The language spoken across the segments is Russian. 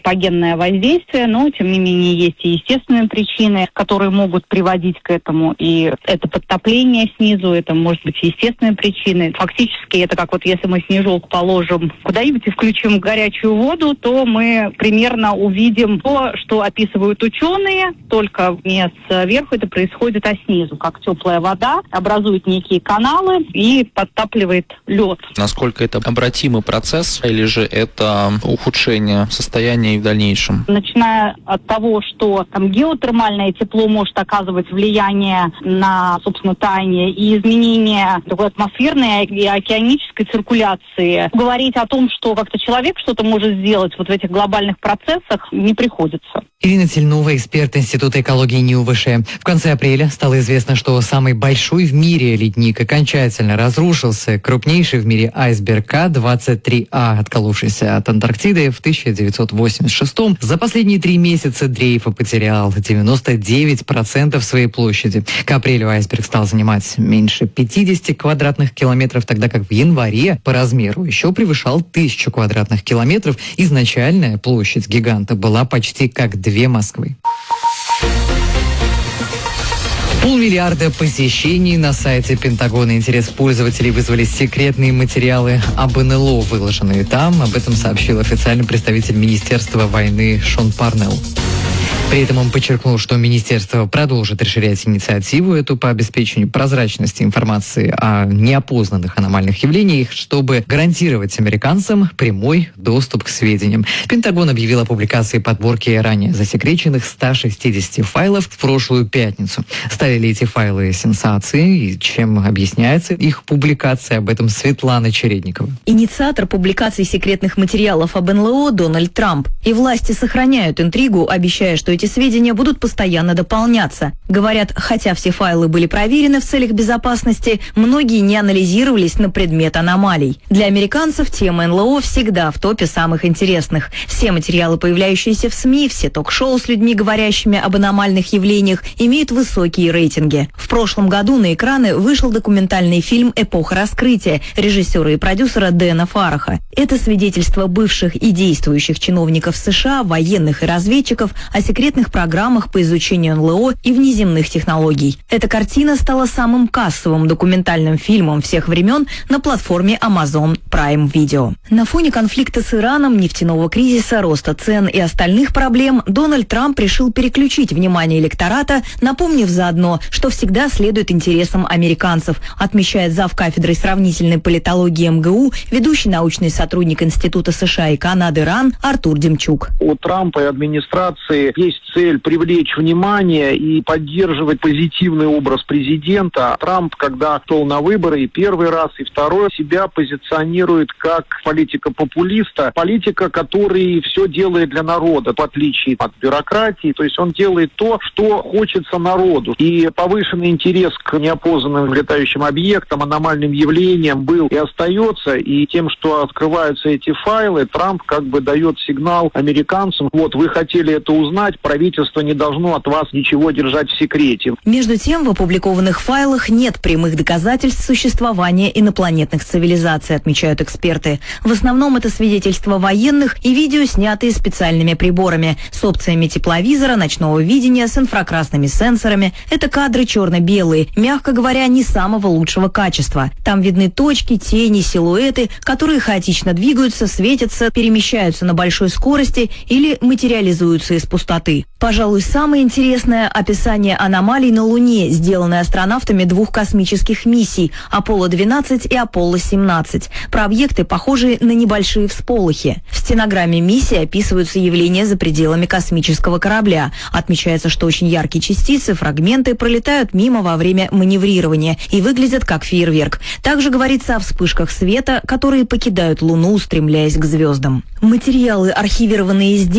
антропогенное воздействие, но, тем не менее, есть и естественные причины, которые могут приводить к этому. И это подтопление снизу, это может быть естественные причины. Фактически это как вот если мы снежок положим куда-нибудь и включим горячую воду, то мы примерно увидим то, что описывают ученые, только не сверху это происходит, а снизу, как теплая вода образует некие каналы и подтапливает лед. Насколько это обратимый процесс, или же это ухудшение состояния и в дальнейшем? Начиная от того, что там геотермальное тепло может оказывать влияние на, собственно, таяние и изменение такой атмосферной и океанической циркуляции. Говорить о том, что как-то человек что-то может сделать вот в этих глобальных процессах, не приходится. Ирина Тельнова, эксперт Института экологии НИУ-ВШ. В конце апреля стало известно, что самый большой в мире ледник окончательно разрушился. Крупнейший в мире айсберг К-23А, отколовшийся от Антарктиды в 1986-м. За последние 3 месяца дрейфа потерял 99% своей площади. К апрелю айсберг стал занимать меньше 50 квадратных километров, тогда как в январе по размеру еще превышал 1000 квадратных километров. Изначальная площадь гиганта была почти как 2 Москвы. 500 миллиарда посещений на сайте Пентагона. Интерес пользователей вызвали секретные материалы об НЛО, выложенные там. Об этом сообщил официальный представитель Министерства войны Шон Парнелл. При этом он подчеркнул, что министерство продолжит расширять инициативу эту по обеспечению прозрачности информации о неопознанных аномальных явлениях, чтобы гарантировать американцам прямой доступ к сведениям. Пентагон объявил о публикации подборки ранее засекреченных 160 файлов в прошлую пятницу. Стали ли эти файлы сенсацией и чем объясняется их публикация? Об этом Светлана Чередникова. Инициатор публикации секретных материалов об НЛО Дональд Трамп. И власти сохраняют интригу, обещая, что эти сведения будут постоянно дополняться. Говорят, хотя все файлы были проверены в целях безопасности, многие не анализировались на предмет аномалий. Для американцев тема НЛО всегда в топе самых интересных. Все материалы, появляющиеся в СМИ, все ток-шоу с людьми, говорящими об аномальных явлениях, имеют высокие рейтинги. В прошлом году на экраны вышел документальный фильм «Эпоха раскрытия» режиссера и продюсера Дэна Фараха. Это свидетельство бывших и действующих чиновников США, военных и разведчиков о секретных программах по изучению НЛО и внеземных технологий. Эта картина стала самым кассовым документальным фильмом всех времен на платформе Amazon Prime Video. На фоне конфликта с Ираном, нефтяного кризиса, роста цен и остальных проблем Дональд Трамп решил переключить внимание электората, напомнив заодно, что всегда следует интересам американцев, отмечает завкафедрой сравнительной политологии МГУ, ведущий научный сотрудник Института США и Канады РАН Артур Демчук. У Трампа и администрации есть цель привлечь внимание и поддерживать позитивный образ президента. Трамп, когда шел на выборы и первый раз, и второй, себя позиционирует как политика-популиста, политика, который все делает для народа, в отличие от бюрократии. То есть он делает то, что хочется народу. И повышенный интерес к неопознанным летающим объектам, аномальным явлениям был и остается. И тем, что открываются эти файлы, Трамп как бы дает сигнал американцам: вот вы хотели это узнать, правительство не должно от вас ничего держать в секрете. Между тем, в опубликованных файлах нет прямых доказательств существования инопланетных цивилизаций, отмечают эксперты. В основном это свидетельства военных и видео, снятые специальными приборами, с опциями тепловизора, ночного видения, с инфракрасными сенсорами. Это кадры черно-белые, мягко говоря, не самого лучшего качества. Там видны точки, тени, силуэты, которые хаотично двигаются, светятся, перемещаются на большой скорости или материализуются из пустоты. Пожалуй, самое интересное – описание аномалий на Луне, сделанное астронавтами 2 космических миссий – Аполло-12 и Аполло-17. Про объекты, похожие на небольшие всполохи. В стенограмме миссии описываются явления за пределами космического корабля. Отмечается, что очень яркие частицы, фрагменты пролетают мимо во время маневрирования и выглядят как фейерверк. Также говорится о вспышках света, которые покидают Луну, устремляясь к звездам. Материалы, архивированные здесь,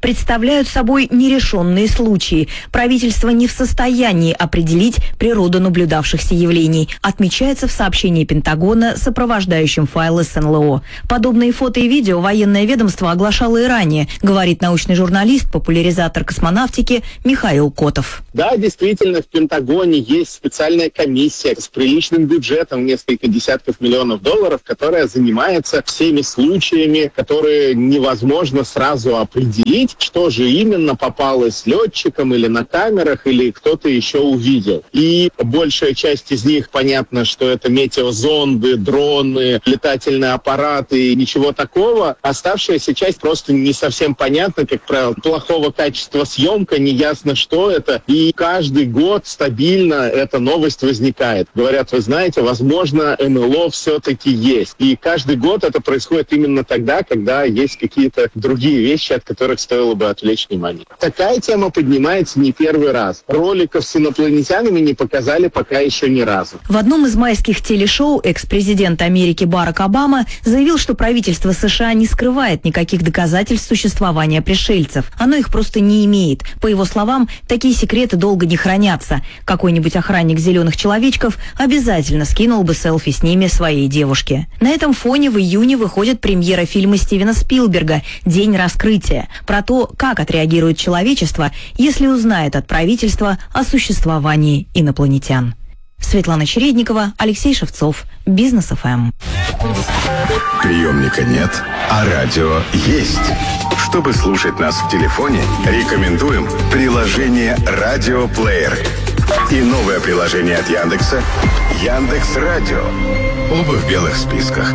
представляют собой нерешенные случаи. Правительство не в состоянии определить природу наблюдавшихся явлений, отмечается в сообщении Пентагона, сопровождающем файлы с НЛО. Подобные фото и видео военное ведомство оглашало и ранее, говорит научный журналист, популяризатор космонавтики Михаил Котов. Да, действительно, в Пентагоне есть специальная комиссия с приличным бюджетом, несколько десятков миллионов долларов, которая занимается всеми случаями, которые невозможно сразу определить, что же именно попалось летчикам или на камерах, или кто-то еще увидел. И большая часть из них, понятно, что это метеозонды, дроны, летательные аппараты и ничего такого. Оставшаяся часть просто не совсем понятна, как правило, плохого качества съемка, неясно, что это. И каждый год стабильно эта новость возникает. Говорят, вы знаете, возможно, НЛО все-таки есть. И каждый год это происходит именно тогда, когда есть какие-то другие вещи, от которых стоило бы отвлечь внимание. Такая тема поднимается не первый раз. Роликов с инопланетянами не показали пока еще ни разу. В одном из майских телешоу экс-президент Америки Барак Обама заявил, что правительство США не скрывает никаких доказательств существования пришельцев. Оно их просто не имеет. По его словам, такие секреты долго не хранятся. Какой-нибудь охранник зеленых человечков обязательно скинул бы селфи с ними своей девушке. На этом фоне в июне выходит премьера фильма Стивена Спилберга «День раскрытия», про то, как отреагирует человечество, если узнает от правительства о существовании инопланетян. Светлана Чередникова, Алексей Шевцов, Бизнес ФМ. Приемника нет, а радио есть. Чтобы слушать нас в телефоне, рекомендуем приложение «Радиоплеер» и новое приложение от Яндекса «Яндекс.Радио». Оба в белых списках.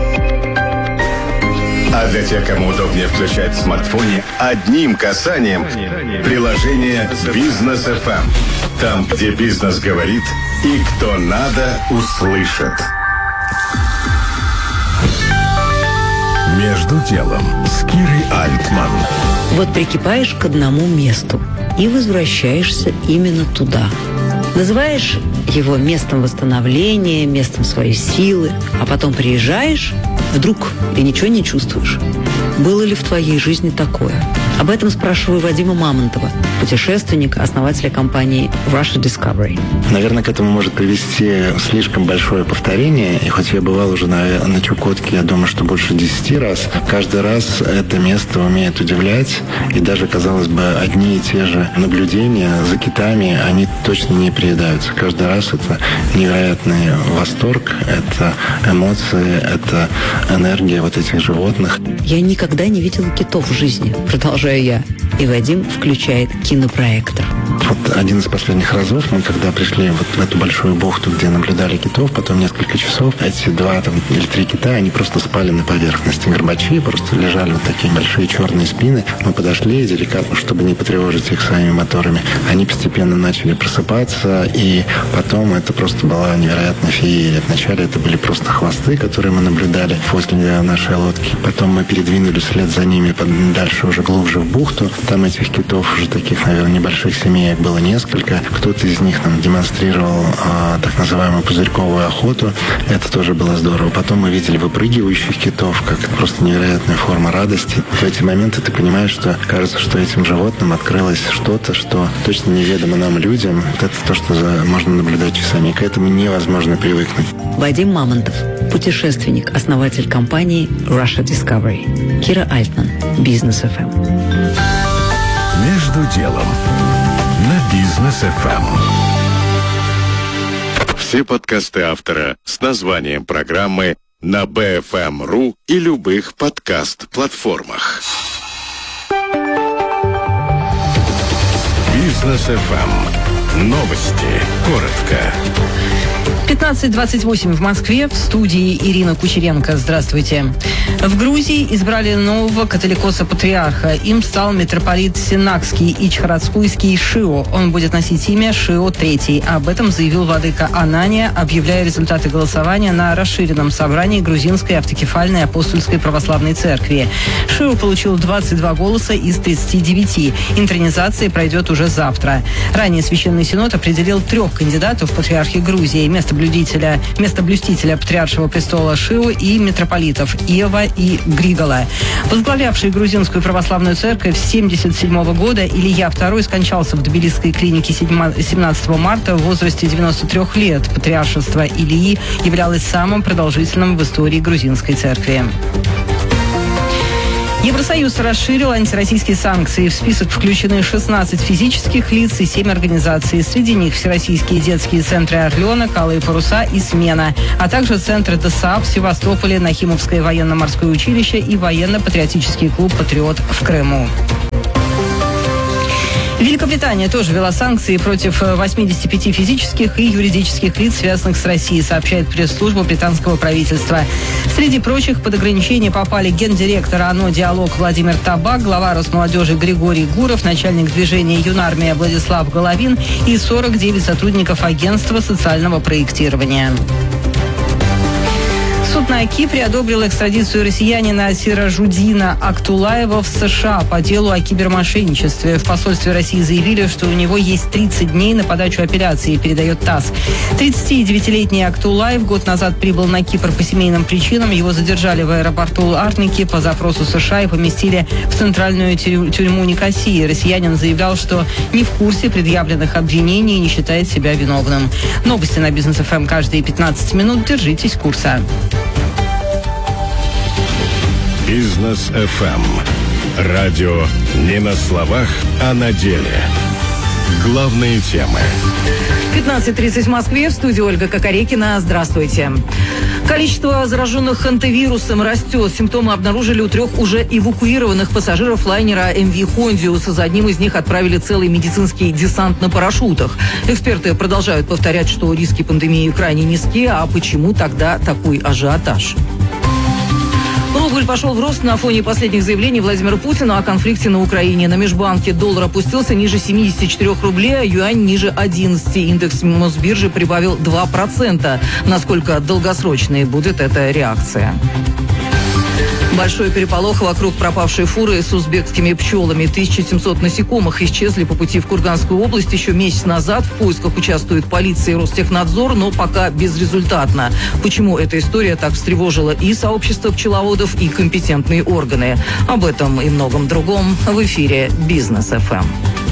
А для тех, кому удобнее включать в смартфоне одним касанием, приложение «Бизнес ФМ». Там, где бизнес говорит и кто надо, услышит. «Между делом» с Кирой Альтман. Вот прикипаешь к одному месту и возвращаешься именно туда. Называешь его местом восстановления, местом своей силы, а потом приезжаешь вдруг и ничего не чувствуешь. Было ли в твоей жизни такое? Об этом спрашиваю Вадима Мамонтова, путешественника, основателя компании Russia Discovery. Наверное, к этому может привести слишком большое повторение. И хоть я бывал уже на Чукотке, я думаю, что больше 10 раз, каждый раз это место умеет удивлять. И даже, казалось бы, одни и те же наблюдения за китами, они точно не приедаются. Каждый раз это невероятный восторг, это эмоции, это энергия вот этих животных. Я никогда не видела китов в жизни, продолжаю я. И Вадим включает кинопроектор. Вот один из последних разов мы, когда пришли вот в эту большую бухту, где наблюдали китов, потом несколько часов, эти 2 или 3 кита, они просто спали на поверхности. Горбачи просто лежали вот такие большие черные спины. Мы подошли деликатно, чтобы не потревожить их своими моторами. Они постепенно начали просыпаться, и потом это просто была невероятная феерия. Вначале это были просто хвосты, которые мы наблюдали возле нашей лодки. Потом мы передвинулись вслед за ними дальше, уже глубже в бухту. Там этих китов уже таких, наверное, небольших семей было несколько. Кто-то из них нам демонстрировал так называемую пузырьковую охоту. Это тоже было здорово. Потом мы видели выпрыгивающих китов, как просто невероятная форма радости. В эти моменты ты понимаешь, что кажется, что этим животным открылось что-то, что точно неведомо нам, людям. Это то, что можно наблюдать часами. И к этому невозможно привыкнуть. Вадим Мамонтов, путешественник, основатель компании Russia Discovery. Кира Альтман, Бизнес ФМ. «Между делом» на Бизнес ФМ. Все подкасты автора с названием программы на BFM.ru и любых подкаст-платформах. Бизнес ФМ. Новости. Коротко. 15:28 в Москве. В студии Ирина Кучеренко. Здравствуйте. В Грузии избрали нового католикоса-патриарха. Им стал митрополит Синакский Ичхарадскуйский Шио. Он будет носить имя Шио III. Об этом заявил владыка Анания, объявляя результаты голосования на расширенном собрании Грузинской автокефальной апостольской православной церкви. Шио получил 22 голоса из 39. Интронизация пройдет уже завтра. Ранее Священный Синод определил 3 кандидатов в патриархи Грузии. Место местоблюстителя патриаршего престола Шиу и митрополитов Иова и Григола. Возглавлявший грузинскую православную церковь с 1977 года Илья II скончался в Тбилисской клинике 17 марта в возрасте 93 лет. Патриаршество Ильи являлось самым продолжительным в истории грузинской церкви. Евросоюз расширил антироссийские санкции. В список включены 16 физических лиц и 7 организаций. Среди них всероссийские детские центры «Орленок», «Алые паруса» и «Смена», а также центры ДСААП в Севастополе, Нахимовское военно-морское училище и военно-патриотический клуб «Патриот» в Крыму. Великобритания тоже ввела санкции против 85 физических и юридических лиц, связанных с Россией, сообщает пресс-служба британского правительства. Среди прочих под ограничения попали гендиректор ООН «Диалог» Владимир Табак, глава Росмолодежи Григорий Гуров, начальник движения «Юнармия» Владислав Головин и 49 сотрудников агентства социального проектирования. Суд на Кипре одобрил экстрадицию россиянина Сиражуддина Актулаева в США по делу о кибермошенничестве. В посольстве России заявили, что у него есть 30 дней на подачу апелляции, передает ТАСС. 39-летний Актулаев год назад прибыл на Кипр по семейным причинам. Его задержали в аэропорту Арники по запросу США и поместили в центральную тюрьму Никосии. Россиянин заявлял, что не в курсе предъявленных обвинений и не считает себя виновным. Новости на Бизнес ФМ каждые 15 минут. Держитесь курса. Бизнес ФМ. Радио не на словах, а на деле. Главные темы. 15:30 в Москве. В студии Ольга Кокорекина. Здравствуйте. Количество зараженных антивирусом растет. Симптомы обнаружили у 3 уже эвакуированных пассажиров лайнера МВ «Хондиус». За одним из них отправили целый медицинский десант на парашютах. Эксперты продолжают повторять, что риски пандемии крайне низки. А почему тогда такой ажиотаж? Рубль пошел в рост на фоне последних заявлений Владимира Путина о конфликте на Украине. На межбанке доллар опустился ниже 74 рублей, а юань ниже 11. Индекс Мосбиржи прибавил 2%. Насколько долгосрочной будет эта реакция? Большой переполох вокруг пропавшей фуры с узбекскими пчелами. 1700 насекомых исчезли по пути в Курганскую область еще месяц назад. В поисках участвует полиция и Ростехнадзор, но пока безрезультатно. Почему эта история так встревожила и сообщество пчеловодов, и компетентные органы? Об этом и многом другом в эфире Бизнес ФМ.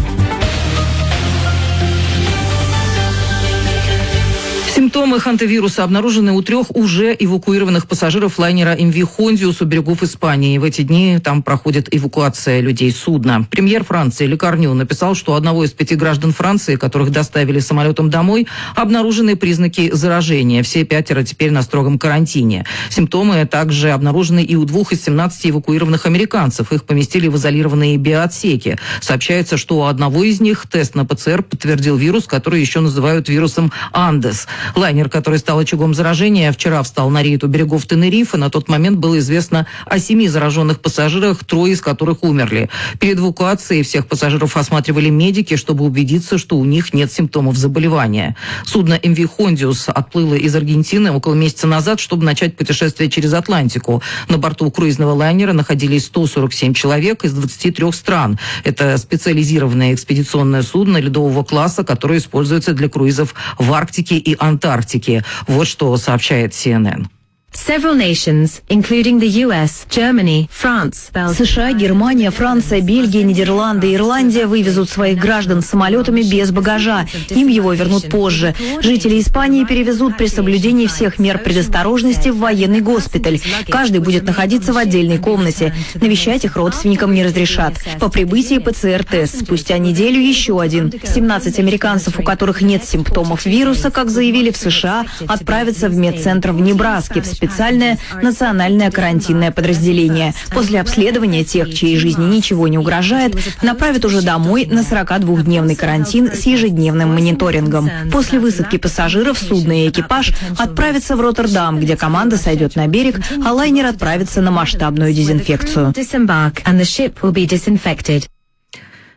Симптомы хантавируса обнаружены у 3 уже эвакуированных пассажиров лайнера МВ «Хондиус» у берегов Испании. В эти дни там проходит эвакуация людей судна. Премьер Франции Ле Корню написал, что у одного из 5 граждан Франции, которых доставили самолетом домой, обнаружены признаки заражения. Все 5 теперь на строгом карантине. Симптомы также обнаружены и у 2 из 17 эвакуированных американцев. Их поместили в изолированные биоотсеки. Сообщается, что у одного из них тест на ПЦР подтвердил вирус, который еще называют вирусом Андес. Лайнер, который стал очагом заражения, вчера встал на рейд у берегов Тенерифе. На тот момент было известно о 7 зараженных пассажирах, 3 из которых умерли. Перед эвакуацией всех пассажиров осматривали медики, чтобы убедиться, что у них нет симптомов заболевания. Судно МВ «Хондиус» отплыло из Аргентины около месяца назад, чтобы начать путешествие через Атлантику. На борту круизного лайнера находились 147 человек из 23 стран. Это специализированное экспедиционное судно ледового класса, которое используется для круизов в Арктике и Антарктике. Вот что сообщает CNN. Several nations, including the US, Germany, France, Belgium. США, Германия, Франция, Бельгия, Нидерланды и Ирландия вывезут своих граждан самолетами без багажа. Им его вернут позже. Жители Испании перевезут при соблюдении всех мер предосторожности в военный госпиталь. Каждый будет находиться в отдельной комнате. Навещать их родственникам не разрешат. По прибытии ПЦР-тест. Спустя неделю еще один. 17 американцев, у которых нет симптомов вируса, как заявили в США, отправятся в медцентр в Небраске, в специальное национальное карантинное подразделение. После обследования тех, чьей жизни ничего не угрожает, направят уже домой на 42-дневный карантин с ежедневным мониторингом. После высадки пассажиров судно и экипаж отправятся в Роттердам, где команда сойдет на берег, а лайнер отправится на масштабную дезинфекцию.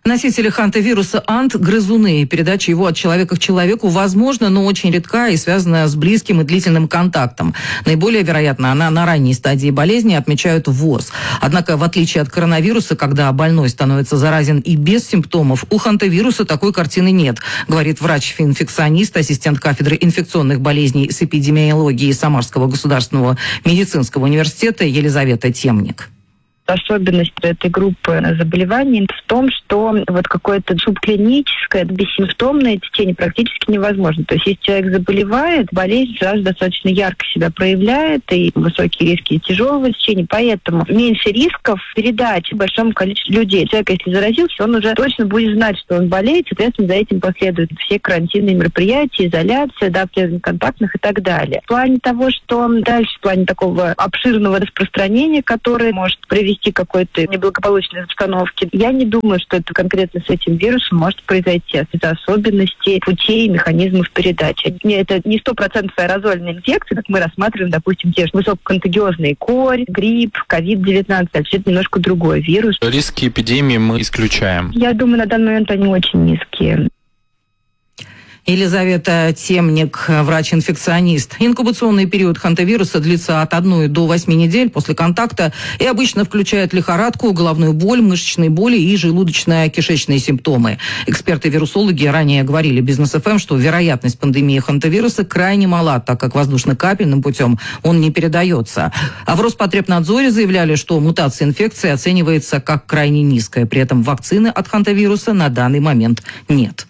Носители хантавируса АНТ – грызуны. Передача его от человека к человеку возможна, но очень редка и связана с близким и длительным контактом. Наиболее вероятно, она на ранней стадии болезни, отмечают ВОЗ. Однако, в отличие от коронавируса, когда больной становится заразен и без симптомов, у хантавируса такой картины нет, говорит врач-инфекционист, ассистент кафедры инфекционных болезней с эпидемиологии Самарского государственного медицинского университета Елизавета Темник. Особенность этой группы заболеваний в том, что вот какое-то субклиническое, бессимптомное течение практически невозможно. То есть, если человек заболевает, болезнь сразу достаточно ярко себя проявляет, и высокие риски тяжелого течения, поэтому меньше рисков передачи большому количеству людей. Человек, если заразился, он уже точно будет знать, что он болеет, соответственно, за этим последуют все карантинные мероприятия, изоляция, обследование контактных и так далее. В плане того, что дальше, в плане такого обширного распространения, которое может привести к какой-то неблагополучной обстановке, я не думаю, что это конкретно с этим вирусом может произойти. Это особенности путей и механизмов передачи. Это не 100% аэрозольная инфекция, как мы рассматриваем, допустим, те же высококонтагиозные корь, грипп, COVID-19. Это немножко другой вирус. Риски эпидемии мы исключаем. Я думаю, на данный момент они очень низкие. Елизавета Темник, врач-инфекционист. Инкубационный период хантавируса длится от 1 до 8 недель после контакта и обычно включает лихорадку, головную боль, мышечные боли и желудочно-кишечные симптомы. Эксперты-вирусологи ранее говорили Бизнес ФМ, что вероятность пандемии хантавируса крайне мала, так как воздушно-капельным путем он не передается. А в Роспотребнадзоре заявляли, что мутация инфекции оценивается как крайне низкая. При этом вакцины от хантавируса на данный момент нет.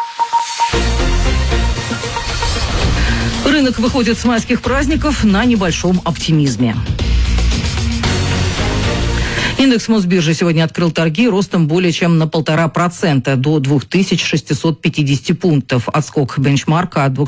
Рынок выходит с майских праздников на небольшом оптимизме. Индекс Мосбиржи сегодня открыл торги ростом более чем на 1,5% до 2650 пунктов. Отскок бенчмарка от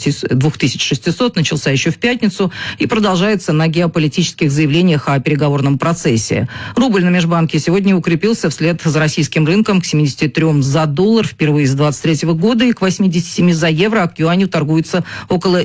2600 начался еще в пятницу и продолжается на геополитических заявлениях о переговорном процессе. Рубль на межбанке сегодня укрепился вслед за российским рынком к 73 за доллар впервые с 2023 года и к 87 за евро, а к юаню торгуется около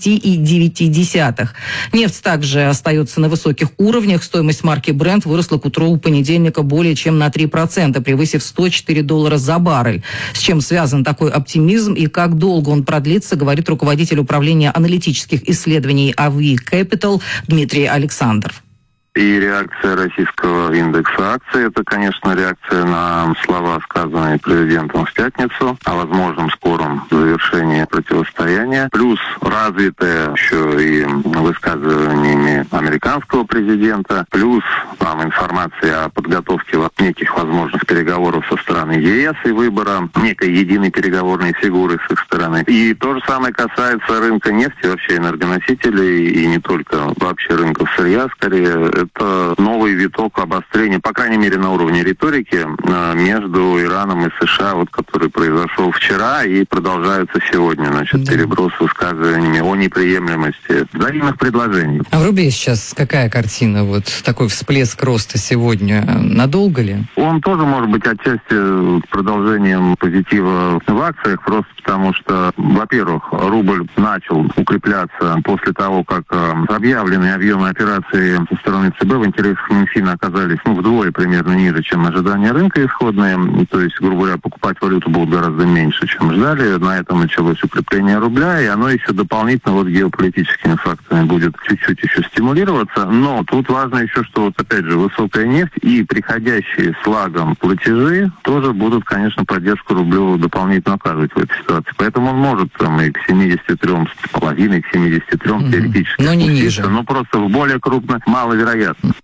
10,9. Нефть также остается на высоких уровнях. Стоимость марки Brent выросла к утру понедельника более чем на 3%, превысив $104 за баррель. С чем связан такой оптимизм и как долго он продлится, говорит руководитель управления аналитических исследований АВИ Capital Дмитрий Александров. И реакция российского индекса акций – это, конечно, реакция на слова, сказанные президентом в пятницу о возможном скором завершении противостояния, плюс развитая еще и высказываниями американского президента, плюс там информация о подготовке неких возможных переговоров со стороны ЕС и выбора некой единой переговорной фигуры с их стороны. И то же самое касается рынка нефти, вообще энергоносителей, и не только вообще рынков сырья, скорее. Это новый виток обострения, по крайней мере, на уровне риторики между Ираном и США, вот, который произошел вчера и продолжается сегодня. Значит, переброс высказываниями о неприемлемости взаимных предложений. А в рубле сейчас какая картина? Вот такой всплеск роста сегодня. Надолго ли? Он тоже может быть отчасти продолжением позитива в акциях, просто потому что, во-первых, рубль начал укрепляться после того, как объявленные объемы операций со стороны ЦБ в интересах Минфина оказались вдвое примерно ниже, чем ожидания рынка исходные. То есть, грубо говоря, покупать валюту будут гораздо меньше, чем ждали. На этом началось укрепление рубля, и оно еще дополнительно вот геополитическими факторами будет чуть-чуть еще стимулироваться. Но тут важно еще, что вот опять же высокая нефть и приходящие с лагом платежи тоже будут, конечно, поддержку рублю дополнительно оказывать в этой ситуации. Поэтому он может там и к 73,5, к 73 теоретически но не ниже. Но просто в более крупно маловероятно.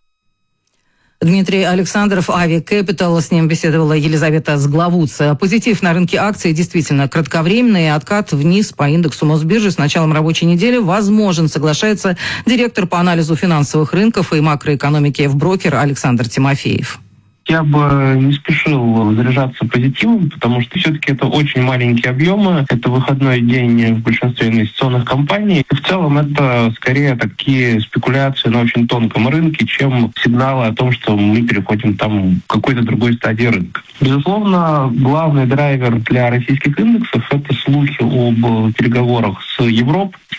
Дмитрий Александров, Ави Capital, с ним беседовала Елизавета Сглавуца. Позитив на рынке акций действительно кратковременный. Откат вниз по индексу Мосбиржи с началом рабочей недели возможен, соглашается директор по анализу финансовых рынков и макроэкономики в брокер Александр Тимофеев. Я бы не спешил заряжаться позитивом, потому что все-таки это очень маленькие объемы, это выходной день в большинстве инвестиционных компаний. И в целом это скорее такие спекуляции на очень тонком рынке, чем сигналы о том, что мы переходим там к какой-то другой стадии рынка. Безусловно, главный драйвер для российских индексов – это слухи об переговорах с Европой.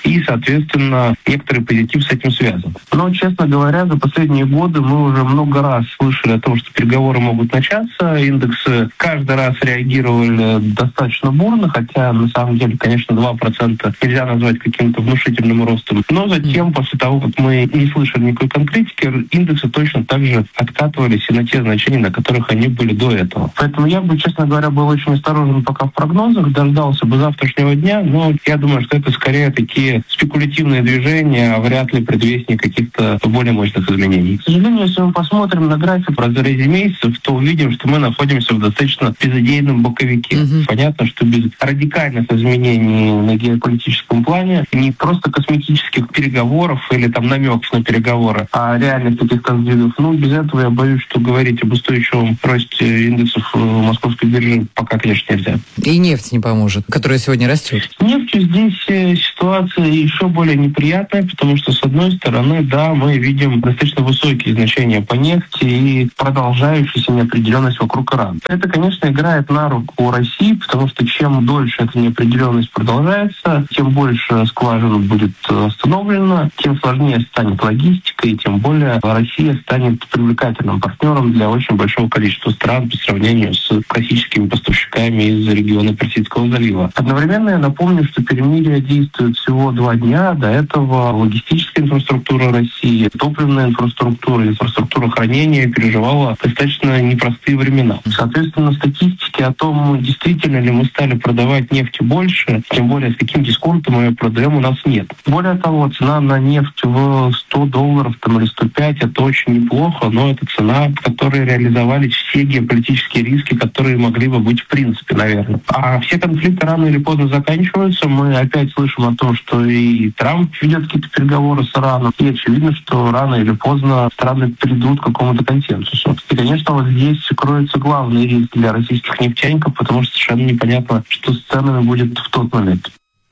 и, соответственно, некоторый позитив с этим связан. Но, честно говоря, за последние годы мы уже много раз слышали о том, что переговоры могут начаться. Индексы каждый раз реагировали достаточно бурно, хотя, на самом деле, конечно, 2% нельзя назвать каким-то внушительным ростом. Но затем, после того, как мы не слышали никакой конкретики, индексы точно так же откатывались и на те значения, на которых они были до этого. Поэтому я бы, честно говоря, был очень осторожен пока в прогнозах, дождался бы завтрашнего дня, но я думаю, что это скорее такие спекулятивные движения, а вряд ли предвестник каких-то более мощных изменений. К сожалению, если мы посмотрим на график в разрезе месяцев, то увидим, что мы находимся в достаточно безыдейном боковике. Понятно, что без радикальных изменений на геополитическом плане, не просто косметических переговоров или там намеков на переговоры, а реальных каких-то сдвигов, без этого я боюсь, что говорить об устойчивом росте индексов московской биржи пока, конечно, нельзя. И нефть не поможет, которая сегодня растет. Нефтью здесь ситуация еще более неприятная, потому что, с одной стороны, да, мы видим достаточно высокие значения по нефти и продолжающуюся неопределенность вокруг Ирана. Это, конечно, играет на руку России, потому что чем дольше эта неопределенность продолжается, тем больше скважин будет остановлено, тем сложнее станет логистика, и тем более Россия станет привлекательным партнером для очень большого количества стран по сравнению с классическими поставщиками из региона Персидского залива. Одновременно я напомню, что перемирие действует всего 2 дня. До этого логистическая инфраструктура России, топливная инфраструктура, инфраструктура хранения переживала достаточно непростые времена. Соответственно, статистики о том, действительно ли мы стали продавать нефть больше, тем более с каким дисконтом мы ее продаем, у нас нет. Более того, цена на нефть в $100 или 105 это очень неплохо, но это цена, в которой реализовались все геополитические риски, которые могли бы быть в принципе, наверное. А все конфликты рано или поздно заканчиваются. Мы опять слышим о том, что и Трамп ведет какие-то переговоры с Ираном. И очевидно, что рано или поздно страны придут к какому-то консенсусу. И, конечно, вот здесь кроется главный риск для российских нефтяников, потому что совершенно непонятно, что с ценами будет в тот момент.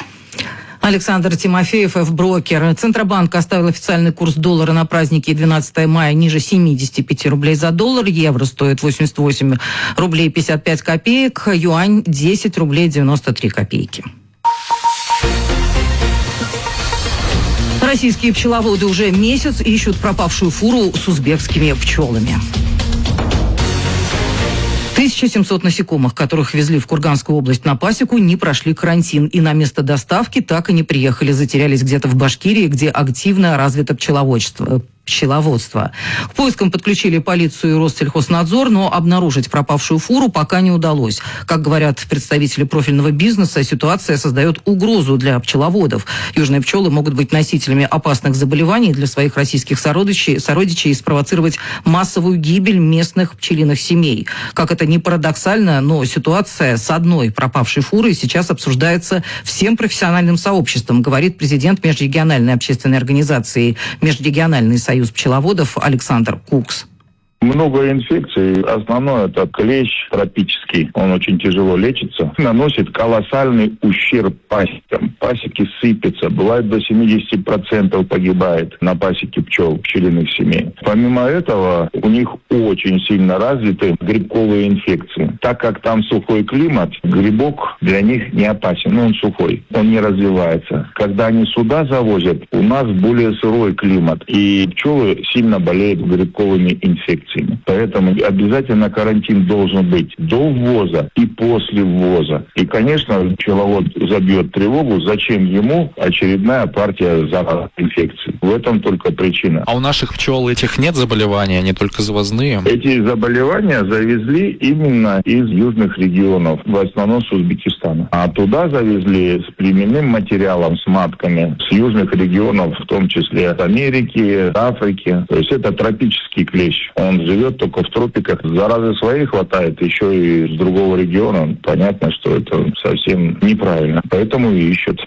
Александр Тимофеев, F-брокер. Центробанк оставил официальный курс доллара на праздники 12 мая ниже 75 рублей за доллар. Евро стоит 88 рублей 55 копеек. Юань 10 рублей 93 копейки. Российские пчеловоды уже месяц ищут пропавшую фуру с узбекскими пчелами. 1700 насекомых, которых везли в Курганскую область на пасеку, не прошли карантин и на место доставки так и не приехали, затерялись где-то в Башкирии, где активно развито пчеловодство. К поискам подключили полицию и Россельхознадзор, но обнаружить пропавшую фуру пока не удалось. Как говорят представители профильного бизнеса, ситуация создает угрозу для пчеловодов. Южные пчелы могут быть носителями опасных заболеваний для своих российских сородичей и спровоцировать массовую гибель местных пчелиных семей. Как это ни парадоксально, но ситуация с одной пропавшей фурой сейчас обсуждается всем профессиональным сообществом, говорит президент межрегиональной общественной организации «Межрегиональный союз пчеловодов» Александр Кукс. Много инфекций. Основное это клещ тропический. Он очень тяжело лечится. Наносит колоссальный ущерб пасекам. Пасеки сыпятся. Бывает до 70% погибает на пасеке пчел, пчелиных семей. Помимо этого, у них очень сильно развиты грибковые инфекции. Так как там сухой климат, грибок для них не опасен. Он сухой. Он не развивается. Когда они сюда завозят, у нас более сырой климат. И пчелы сильно болеют грибковыми инфекциями. Поэтому обязательно карантин должен быть до ввоза и после ввоза. И, конечно, пчеловод забьет тревогу, зачем ему очередная партия заразных инфекций. В этом только причина. А у наших пчел этих нет заболеваний, они только завозные? Эти заболевания завезли именно из южных регионов, в основном с Узбекистана. А туда завезли с племенным материалом, с матками, с южных регионов, в том числе от Америки, Африки. То есть это тропический клещ. Он живет только в тропиках. Заразы своей хватает, еще и с другого региона. Понятно, что это совсем неправильно. Поэтому и ищут.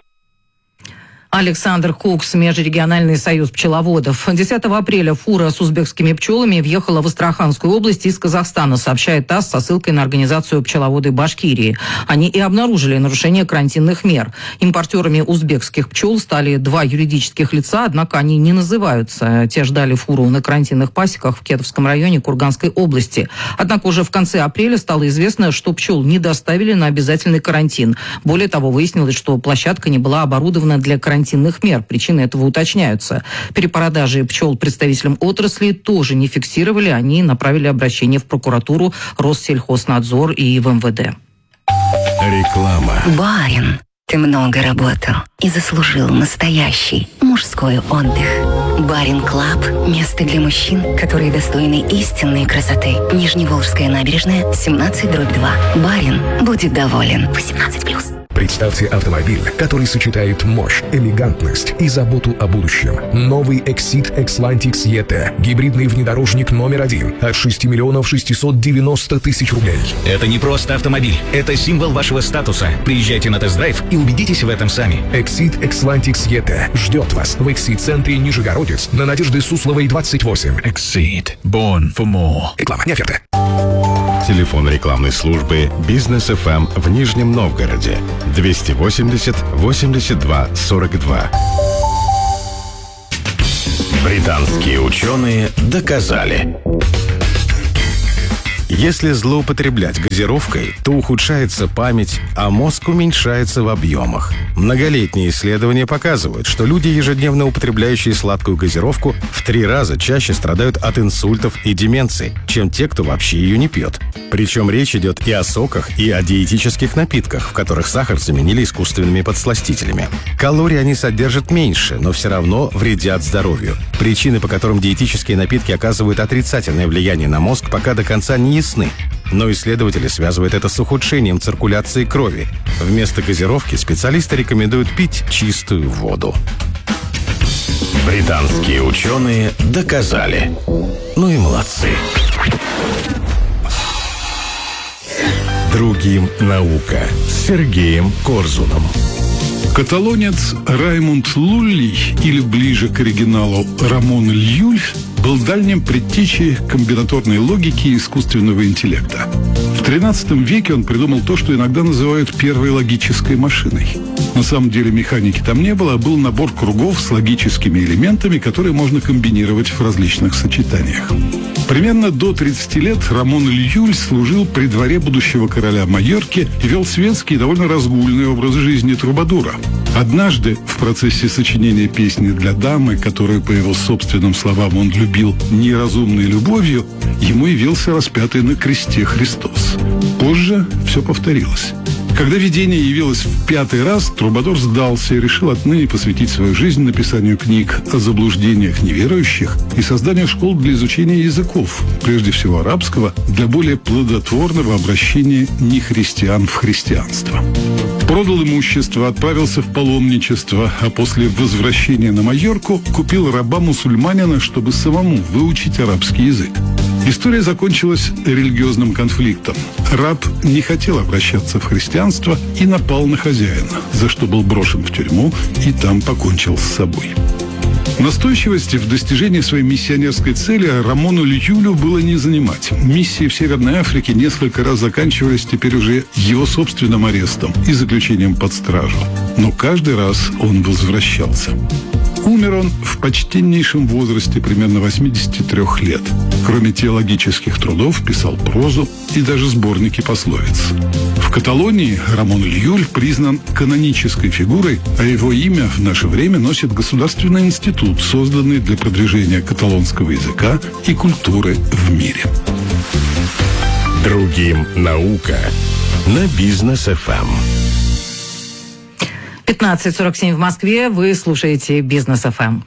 Александр Кукс, Межрегиональный союз пчеловодов. 10 апреля фура с узбекскими пчелами въехала в Астраханскую область из Казахстана, сообщает ТАСС со ссылкой на организацию «Пчеловоды Башкирии». Они и обнаружили нарушение карантинных мер. Импортерами узбекских пчел стали 2 юридических лица, однако они не называются. Те ждали фуру на карантинных пасеках в Кетовском районе Курганской области. Однако уже в конце апреля стало известно, что пчел не доставили на обязательный карантин. Более того, выяснилось, что площадка не была оборудована для карантина карантинных мер. Причины этого уточняются. Перепродажи пчел представителям отрасли тоже не фиксировали. Они направили обращение в прокуратуру, Россельхознадзор и в МВД. Реклама. Барин, ты много работал и заслужил настоящий мужской отдых. Барин Клаб – место для мужчин, которые достойны истинной красоты. Нижневолжская набережная, 17/2. Барин будет доволен. 18+. Представьте автомобиль, который сочетает мощь, элегантность и заботу о будущем. Новый Exit Xlantix ET. Гибридный внедорожник номер 1 от 6 690 000 рублей. Это не просто автомобиль. Это символ вашего статуса. Приезжайте на тест-драйв и убедитесь в этом сами. Exit Xlantix ET ждет вас в Exit-центре Нижегородец на Надежды Сусловой, 28. Exit. Born for more. Реклама, не оферта. Телефон рекламной службы «Бизнес ФМ» в Нижнем Новгороде 280 82 42. Британские ученые доказали. Если злоупотреблять газировкой, то ухудшается память, а мозг уменьшается в объемах. Многолетние исследования показывают, что люди, ежедневно употребляющие сладкую газировку, в 3 раза чаще страдают от инсультов и деменции, чем те, кто вообще ее не пьет. Причем речь идет и о соках, и о диетических напитках, в которых сахар заменили искусственными подсластителями. Калорий они содержат меньше, но все равно вредят здоровью. Причины, по которым диетические напитки оказывают отрицательное влияние на мозг, пока до конца не ясны. Но исследователи связывают это с ухудшением циркуляции крови. Вместо газировки специалисты рекомендуют пить чистую воду. Британские ученые доказали. Ну и молодцы. Другим наука с Сергеем Корзуном. Каталонец Раймунд Лулли, или ближе к оригиналу Рамон Льюль, был дальним предтечей комбинаторной логики и искусственного интеллекта. В XIII веке он придумал то, что иногда называют первой логической машиной. На самом деле механики там не было, а был набор кругов с логическими элементами, которые можно комбинировать в различных сочетаниях. Примерно до 30 лет Рамон Льюль служил при дворе будущего короля Майорки и вел светский и довольно разгульный образ жизни трубадура. Однажды в процессе сочинения песни для дамы, которую, по его собственным словам, он любил неразумной любовью, ему явился распятый на кресте Христос. Позже все повторилось. Когда видение явилось в 5-й раз, трубадур сдался и решил отныне посвятить свою жизнь написанию книг о заблуждениях неверующих и созданию школ для изучения языков, прежде всего арабского, для более плодотворного обращения нехристиан в христианство. Продал имущество, отправился в паломничество, а после возвращения на Майорку купил раба-мусульманина, чтобы самому выучить арабский язык. История закончилась религиозным конфликтом. Раб не хотел обращаться в христианство и напал на хозяина, за что был брошен в тюрьму и там покончил с собой. Настойчивости в достижении своей миссионерской цели Рамону Льюлю было не занимать. Миссии в Северной Африке несколько раз заканчивались теперь уже его собственным арестом и заключением под стражу. Но каждый раз он возвращался. Умер он в почтеннейшем возрасте, примерно 83 лет. Кроме теологических трудов, писал прозу и даже сборники пословиц. В Каталонии Рамон Льюль признан канонической фигурой, а его имя в наше время носит государственный институт, созданный для продвижения каталонского языка и культуры в мире. Другим наука на Бизнес ФМ. 15:47 в Москве. Вы слушаете Бизнес ФМ.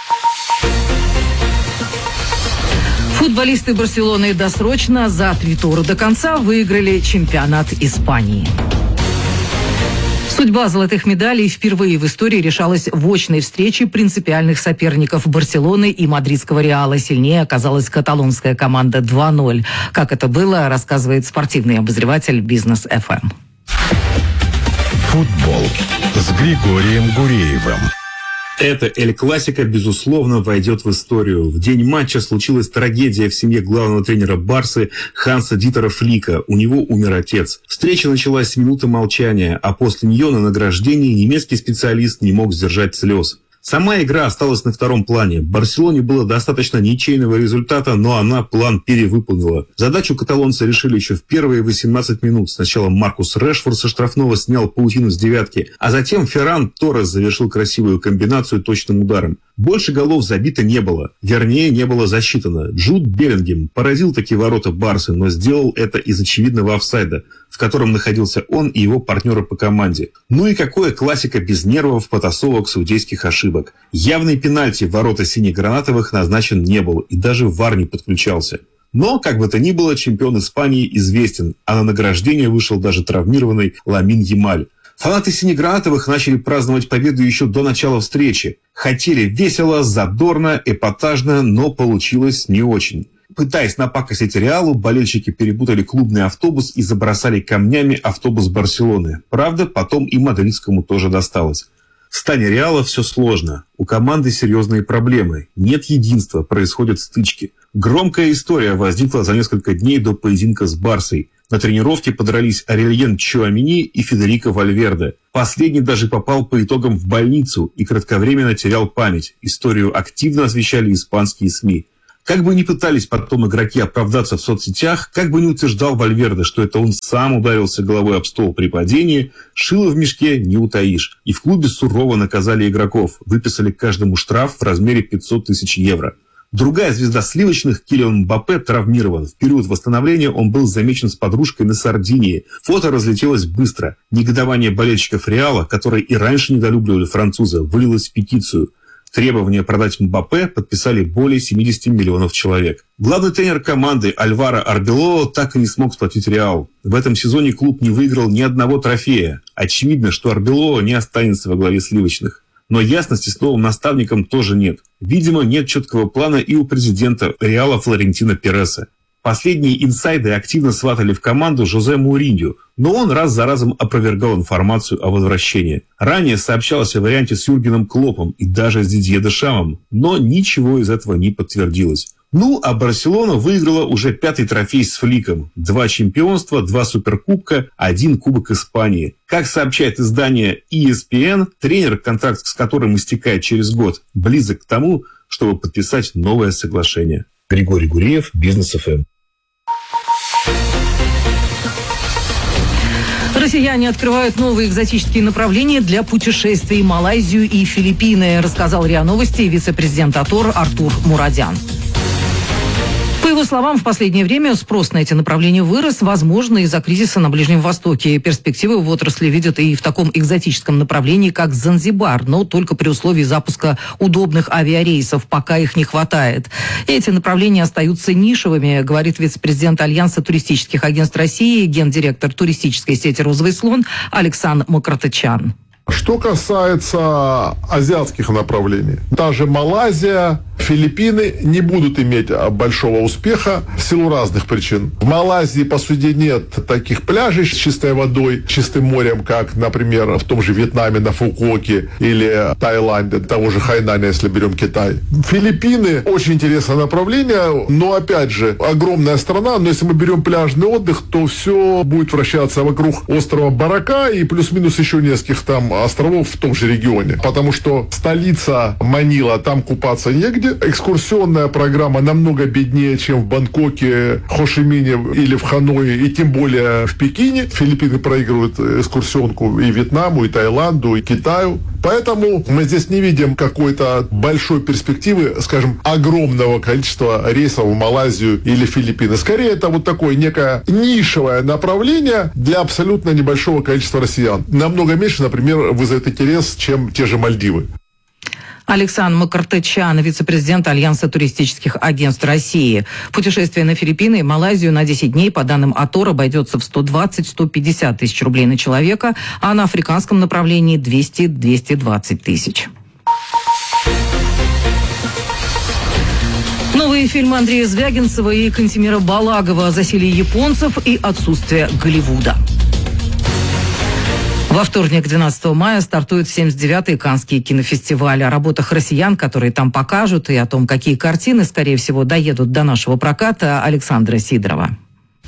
Футболисты Барселоны досрочно за 3 тура до конца выиграли чемпионат Испании. Судьба золотых медалей впервые в истории решалась в очной встрече принципиальных соперников Барселоны и мадридского Реала. Сильнее оказалась каталонская команда 2-0. Как это было, рассказывает спортивный обозреватель Бизнес ФМ. Футбол с Григорием Гуреевым. Это Эль Классико, безусловно, войдет в историю. В день матча случилась трагедия в семье главного тренера Барсы Ханса Дитера Флика. У него умер отец. Встреча началась с минуты молчания, а после нее на награждении немецкий специалист не мог сдержать слез. Сама игра осталась на втором плане. Барселоне было достаточно ничейного результата, но она план перевыполнила. Задачу каталонцы решили еще в первые 18 минут. Сначала Маркус Решфорд со штрафного снял паутину с девятки, а затем Ферран Торрес завершил красивую комбинацию точным ударом. Больше голов забито не было. Вернее, не было засчитано. Джуд Беллингем поразил таки ворота Барсы, но сделал это из очевидного офсайда, в котором находился он и его партнеры по команде. Ну и какое классика без нервов, потасовок, судейских ошибок. Явный пенальти в ворота сине-гранатовых назначен не был, и даже ВАР не подключался. Но, как бы то ни было, чемпион Испании известен, а на награждение вышел даже травмированный Ламин Ямаль. Фанаты синегранатовых начали праздновать победу еще до начала встречи. Хотели весело, задорно, эпатажно, но получилось не очень. Пытаясь напакостить Реалу, болельщики перепутали клубный автобус и забросали камнями автобус Барселоны. Правда, потом и мадридскому тоже досталось. В стане Реала все сложно. У команды серьезные проблемы. Нет единства, происходят стычки. Громкая история возникла за несколько дней до поединка с Барсой. На тренировке подрались Арельен Чуамини и Федерико Вальверде. Последний даже попал по итогам в больницу и кратковременно терял память. Историю активно освещали испанские СМИ. Как бы ни пытались потом игроки оправдаться в соцсетях, как бы ни утверждал Вальверде, что это он сам ударился головой об стол при падении, шило в мешке не утаишь. И в клубе сурово наказали игроков, выписали каждому штраф в размере 500 тысяч евро. Другая звезда сливочных, Килиан Мбаппе, травмирован. В период восстановления он был замечен с подружкой на Сардинии. Фото разлетелось быстро. Негодование болельщиков Реала, которые и раньше недолюбливали француза, вылилось в петицию. Требование продать Мбаппе подписали более 70 миллионов человек. Главный тренер команды Альваро Арбелоо так и не смог сплотить Реал. В этом сезоне клуб не выиграл ни одного трофея. Очевидно, что Арбелоо не останется во главе сливочных. Но ясности с новым наставником тоже нет. Видимо, нет четкого плана и у президента Реала Флорентино Переса. Последние инсайды активно сватали в команду Жозе Моуриньо, но он раз за разом опровергал информацию о возвращении. Ранее сообщалось о варианте с Юргеном Клопом и даже с Дидье Дешамом, но ничего из этого не подтвердилось. Ну, а Барселона выиграла уже 5-й трофей с Фликом. 2 чемпионства, 2 суперкубка, 1 кубок Испании. Как сообщает издание ESPN, тренер, контракт с которым истекает через год, близок к тому, чтобы подписать новое соглашение. Григорий Гуреев, Бизнес ФМ. Россияне открывают новые экзотические направления для путешествий в Малайзию и Филиппины, рассказал РИА Новости вице-президент АТОР Артур Мурадян. По его словам, в последнее время спрос на эти направления вырос, возможно, из-за кризиса на Ближнем Востоке. Перспективы в отрасли видят и в таком экзотическом направлении, как Занзибар, но только при условии запуска удобных авиарейсов, пока их не хватает. Эти направления остаются нишевыми, говорит вице-президент Альянса туристических агентств России, гендиректор туристической сети «Розовый слон» Александр Макартычан. Что касается азиатских направлений, та же Малайзия, Филиппины не будут иметь большого успеха в силу разных причин. В Малайзии, по сути, нет таких пляжей с чистой водой, чистым морем, как, например, в том же Вьетнаме на Фукуоке или Таиланде, того же Хайнаня, если берем Китай. Филиппины очень интересное направление, но, опять же, огромная страна, но если мы берем пляжный отдых, то все будет вращаться вокруг острова Барака и плюс-минус еще нескольких там островов в том же регионе. Потому что столица Манила, там купаться негде. Экскурсионная программа намного беднее, чем в Бангкоке, Хошимине или в Ханое, и тем более в Пекине. Филиппины проигрывают экскурсионку и Вьетнаму, и Таиланду, и Китаю. Поэтому мы здесь не видим какой-то большой перспективы, скажем, огромного количества рейсов в Малайзию или Филиппины. Скорее, это вот такое некое нишевое направление для абсолютно небольшого количества россиян. Намного меньше, например, вызовет интерес, чем те же Мальдивы. Александр Макартычан, вице-президент Альянса туристических агентств России. Путешествие на Филиппины и Малайзию на 10 дней, по данным АТОР, обойдется в 120-150 тысяч рублей на человека, а на африканском направлении 200-220 тысяч. Новые фильмы Андрея Звягинцева и Кантемира Балагова, засилье японцев и отсутствие Голливуда. Во вторник, 12 мая, стартует 79-й Каннский кинофестиваль. О работах россиян, которые там покажут, и о том, какие картины, скорее всего, доедут до нашего проката, Александра Сидорова.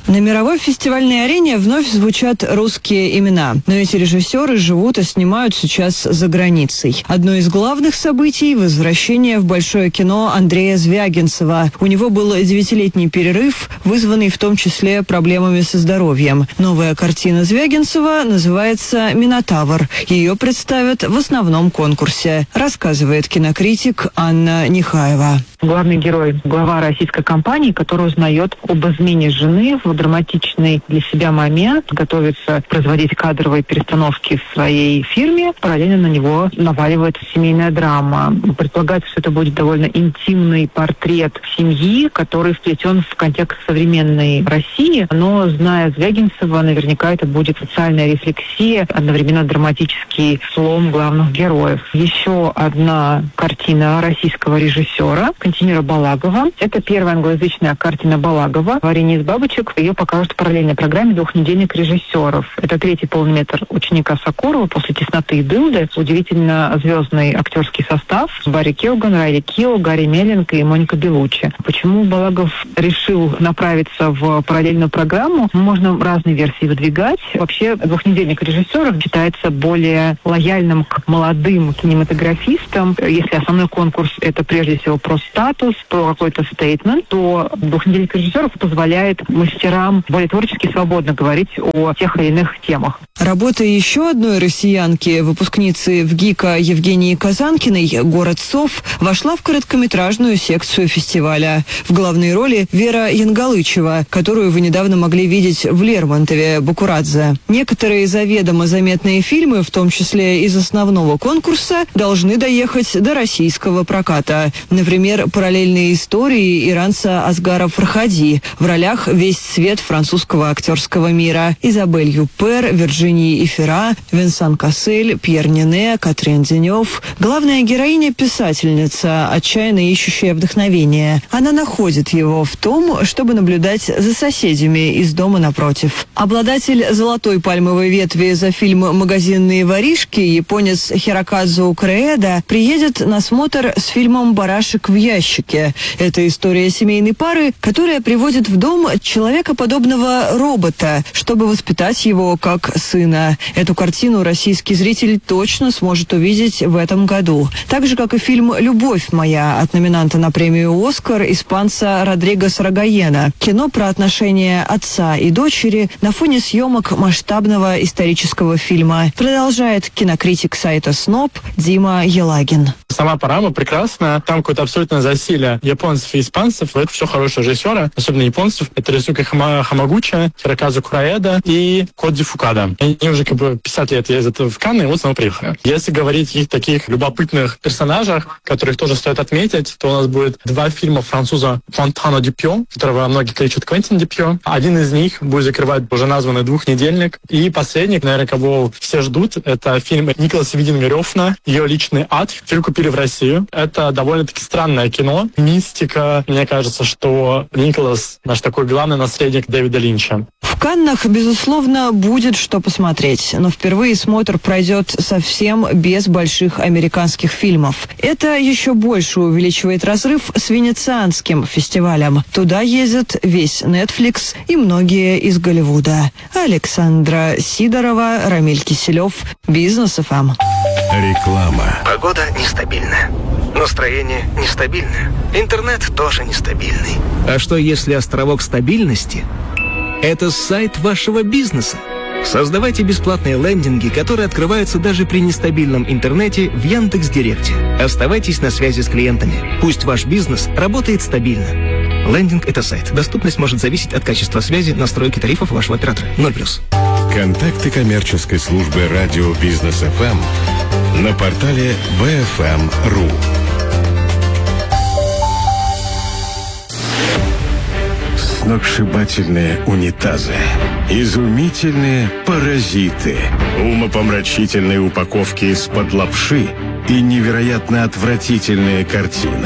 На мировой фестивальной арене вновь звучат русские имена. Но эти режиссеры живут и снимают сейчас за границей. Одно из главных событий – возвращение в большое кино Андрея Звягинцева. У него был 9-летний перерыв, вызванный в том числе проблемами со здоровьем. Новая картина Звягинцева называется «Минотавр». Ее представят в основном конкурсе, рассказывает кинокритик Анна Нехаева. Главный герой – глава российской компании, который узнает об измене жены в драматичный для себя момент, готовится производить кадровые перестановки в своей фирме. Параллельно на него наваливается семейная драма. Предполагается, что это будет довольно интимный портрет семьи, который вплетен в контекст современной России. Но, зная Звягинцева, наверняка это будет социальная рефлексия, одновременно драматический слом главных героев. Еще одна картина российского режиссера Кантемира Балагова. Это первая англоязычная картина Балагова «Варенье из бабочек». Ее покажут в параллельной программе «Двухнедельник режиссеров». Это третий полуметр ученика Сокурова после «Тесноты и дылды». Удивительно звездный актерский состав. Барри Келган, Райли Кио, Гарри Меллинг и Моника Белуччи. Почему Балагов решил направиться в параллельную программу? Можно разные версии выдвигать. Вообще, «Двухнедельник режиссеров» считается более лояльным к молодым кинематографистам. Если основной конкурс – это прежде всего про статус, про какой-то стейтмент, то «Двухнедельник режиссеров» позволяет мастерам более творчески и свободно говорить о тех или иных темах. Работа еще одной россиянки, выпускницы ВГИКа Евгении Казанкиной «Город сов», вошла в короткометражную секцию фестиваля. В главной роли Вера Янгалычева, которую вы недавно могли видеть в Лермонтове Бакурадзе. Некоторые заведомо заметные фильмы, в том числе из основного конкурса, должны доехать до российского проката. Например, «Параллельные истории» иранца Асгара Фархади. В ролях весь цвет французского актерского мира. Изабель Юпер, Вирджиния Ифера, Винсан Кассель, Пьер Нине, Катрин Денев. Главная героиня – писательница, отчаянно ищущая вдохновение. Она находит его в том, чтобы наблюдать за соседями из дома напротив. Обладатель золотой пальмовой ветви за фильм «Магазинные воришки», японец Хироказу Креэда, приедет на смотр с фильмом «Барашек в ящике». Это история семейной пары, которая приводит в дом человекоподобного робота, чтобы воспитать его как сына. Эту картину российский зритель точно сможет увидеть в этом году. Так же, как и фильм «Любовь моя» от номинанта на премию «Оскар» испанца Родриго Сарагоена. Кино про отношения отца и дочери на фоне съемок масштабного исторического фильма. Продолжает кинокритик сайта СНОП Дима Елагин. Сама программа прекрасная. Там какое-то абсолютное засилие японцев и испанцев. Это все хорошие режиссеры, особенно японцев. Это Рисука Хамагучи, Хироказу Кураэда и Кодзи Фукада. Они уже 50 лет ездят в Канны, и вот снова приехали. Если говорить о каких-то таких любопытных персонажах, которых тоже стоит отметить, то у нас будет 2 фильма француза Фонтана Дюпьо, которого многие кличут Квентин Дюпьо. Один из них будет закрывать уже названный «Двухнедельник». И последний, наверное, кого все ждут, это фильм Николаса Виндинга-Рёфна «Ее личный ад». Фильм купили в Россию. Это довольно-таки странное кино. Мистика. Мне кажется, что Николас наш такой главный наследник Дэвида Линча. В Каннах, безусловно, будет что посмотреть, но впервые смотр пройдет совсем без больших американских фильмов. Это еще больше увеличивает разрыв с Венецианским фестивалем. Туда ездят весь Netflix и многие из Голливуда. Александра Сидорова, Рамиль Киселев, Бизнес ФМ. Реклама. Погода нестабильная. Настроение нестабильное. Интернет тоже нестабильный. А что если островок стабильности – это сайт вашего бизнеса? Создавайте бесплатные лендинги, которые открываются даже при нестабильном интернете в Яндекс.Директе. Оставайтесь на связи с клиентами. Пусть ваш бизнес работает стабильно. Лендинг – это сайт. Доступность может зависеть от качества связи, настройки тарифов вашего оператора. 0+. Контакты коммерческой службы радио Бизнес ФМ на портале bfm.ru. Сногсшибательные унитазы, изумительные паразиты, умопомрачительные упаковки из-под лапши и невероятно отвратительные картины.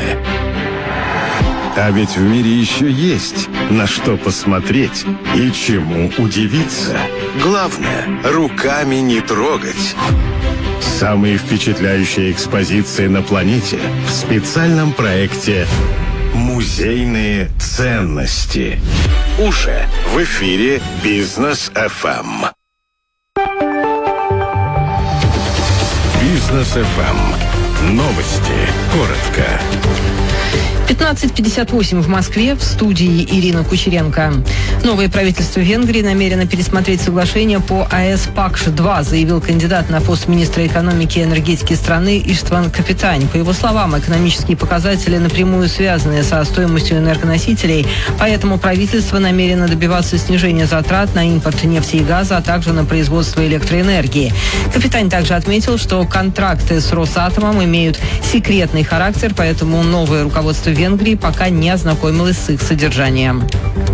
А ведь в мире еще есть на что посмотреть и чему удивиться. Главное, руками не трогать. Самые впечатляющие экспозиции на планете в специальном проекте «Музейные ценности». Уже в эфире «Бизнес ФМ». «Бизнес ФМ». Новости. Коротко. 15:58 в Москве, в студии Ирина Кучеренко. Новое правительство Венгрии намерено пересмотреть соглашение по АЭС Пакш-2, заявил кандидат на пост министра экономики и энергетики страны Иштван Капитань. По его словам, экономические показатели напрямую связаны со стоимостью энергоносителей, поэтому правительство намерено добиваться снижения затрат на импорт нефти и газа, а также на производство электроэнергии. Капитань также отметил, что контракты с Росатомом имеют секретный характер, поэтому новое руководство Венгрии пока не ознакомилась с их содержанием.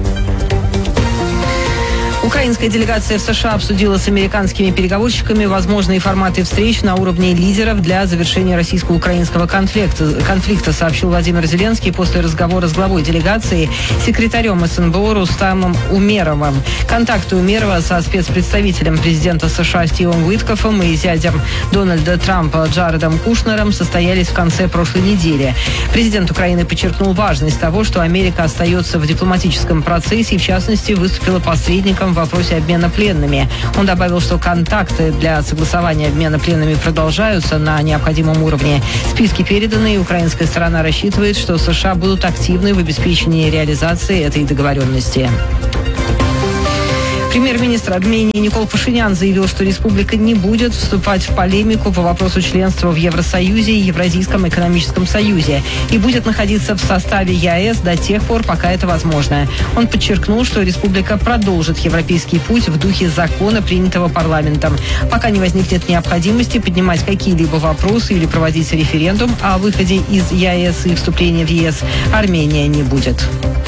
Украинская делегация в США обсудила с американскими переговорщиками возможные форматы встреч на уровне лидеров для завершения российско-украинского конфликта, сообщил Владимир Зеленский после разговора с главой делегации, секретарем СНБО Рустамом Умеровым. Контакты Умерова со спецпредставителем президента США Стивом Уиткофом и зятем Дональда Трампа Джаредом Кушнером состоялись в конце прошлой недели. Президент Украины подчеркнул важность того, что Америка остается в дипломатическом процессе и, в частности, выступила посредником в вопросе обмена пленными. Он добавил, что контакты для согласования обмена пленными продолжаются на необходимом уровне. Списки переданы, и украинская сторона рассчитывает, что США будут активны в обеспечении реализации этой договоренности. Премьер-министр Армении Никол Пашинян заявил, что республика не будет вступать в полемику по вопросу членства в Евросоюзе и Евразийском экономическом союзе и будет находиться в составе ЕАЭС до тех пор, пока это возможно. Он подчеркнул, что республика продолжит европейский путь в духе закона, принятого парламентом. Пока не возникнет необходимости поднимать какие-либо вопросы или проводить референдум о выходе из ЕАЭС и вступлении в ЕС, Армения не будет.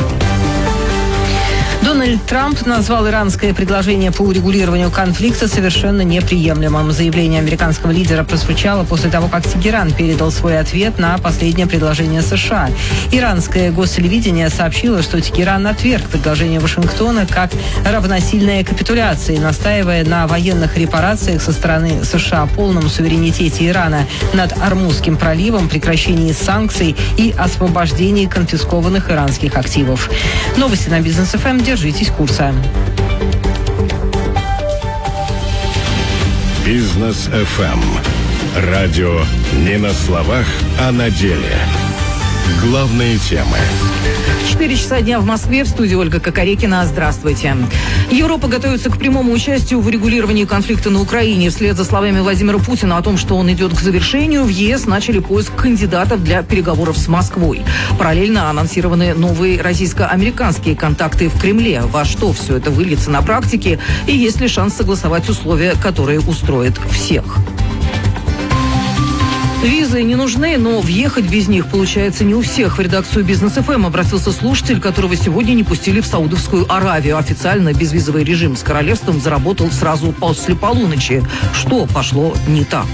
Дональд Трамп назвал иранское предложение по урегулированию конфликта совершенно неприемлемым. Заявление американского лидера прозвучало после того, как Тегеран передал свой ответ на последнее предложение США. Иранское гостелевидение сообщило, что Тегеран отверг предложение Вашингтона как равносильная капитуляции, настаивая на военных репарациях со стороны США, полном суверенитете Ирана над Ормузским проливом, прекращении санкций и освобождении конфискованных иранских активов. Новости на Бизнес ФМ. Держитесь курса. Бизнес ФМ. Радио не на словах, а на деле. Главные темы. 4 часа дня в Москве. В студии Ольга Кокорекина. Здравствуйте. Европа готовится к прямому участию в урегулировании конфликта на Украине. Вслед за словами Владимира Путина о том, что он идет к завершению, в ЕС начали поиск кандидатов для переговоров с Москвой. Параллельно анонсированы новые российско-американские контакты в Кремле. Во что все это выльется на практике и есть ли шанс согласовать условия, которые устроят всех. Визы не нужны, но въехать без них получается не у всех. В редакцию Бизнес ФМ обратился слушатель, которого сегодня не пустили в Саудовскую Аравию. Официально безвизовый режим с королевством заработал сразу после полуночи. Что пошло не так?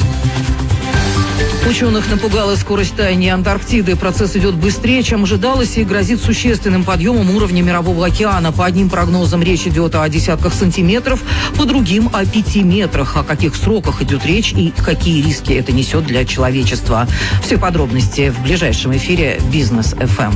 Ученых напугала скорость таяния Антарктиды. Процесс идет быстрее, чем ожидалось, и грозит существенным подъемом уровня Мирового океана. По одним прогнозам речь идет о десятках сантиметров, по другим о 5 метрах. О каких сроках идет речь и какие риски это несет для человечества. Все подробности в ближайшем эфире Бизнес ФМ.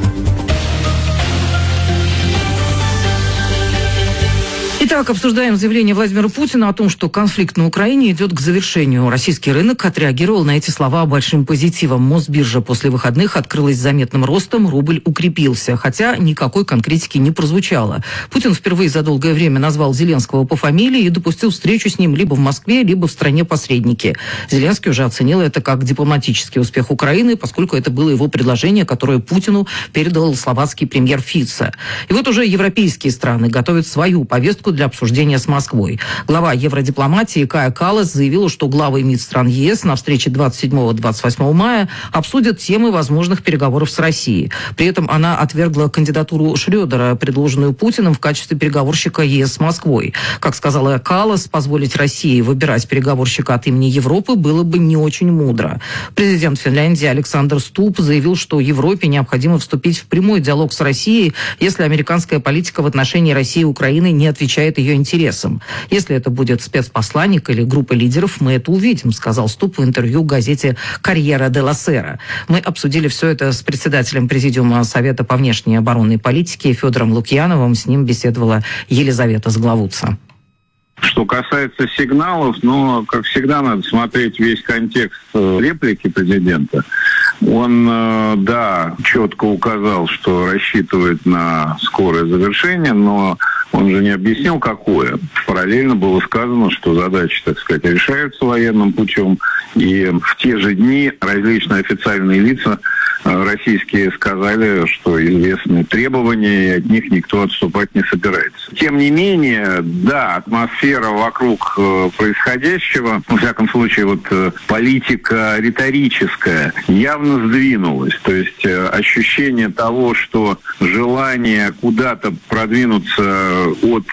Итак, обсуждаем заявление Владимира Путина о том, что конфликт на Украине идет к завершению. Российский рынок отреагировал на эти слова большим позитивом. Мосбиржа после выходных открылась с заметным ростом, рубль укрепился, хотя никакой конкретики не прозвучало. Путин впервые за долгое время назвал Зеленского по фамилии и допустил встречу с ним либо в Москве, либо в стране-посреднике. Зеленский уже оценил это как дипломатический успех Украины, поскольку это было его предложение, которое Путину передал словацкий премьер Фице. И вот уже европейские страны готовят свою повестку для обсуждения с Москвой. Глава евродипломатии Кая Каллас заявила, что главы МИД стран ЕС на встрече 27-28 мая обсудят темы возможных переговоров с Россией. При этом она отвергла кандидатуру Шрёдера, предложенную Путиным в качестве переговорщика ЕС с Москвой. Как сказала Каллас, позволить России выбирать переговорщика от имени Европы было бы не очень мудро. Президент Финляндии Александр Стуб заявил, что Европе необходимо вступить в прямой диалог с Россией, если американская политика в отношении России и Украины не отвечает отвечает ее интересам. Если это будет спецпосланник или группа лидеров, мы это увидим, сказал Ступ в интервью газете «Карьера де ла Сера». Мы обсудили все это с председателем Президиума Совета по внешней и оборонной политике Федором Лукьяновым. С ним беседовала Елизавета Сглавуца. Что касается сигналов, как всегда, надо смотреть весь контекст реплики президента. Он, четко указал, что рассчитывает на скорое завершение, но он же не объяснил, какое. Параллельно было сказано, что задачи, так сказать, решаются военным путем. И в те же дни различные официальные лица российские сказали, что известны требования, и от них никто отступать не собирается. Тем не менее, атмосфера вокруг происходящего, во всяком случае, политика риторическая, явно сдвинулась. То есть ощущение того, что желание куда-то продвинуться от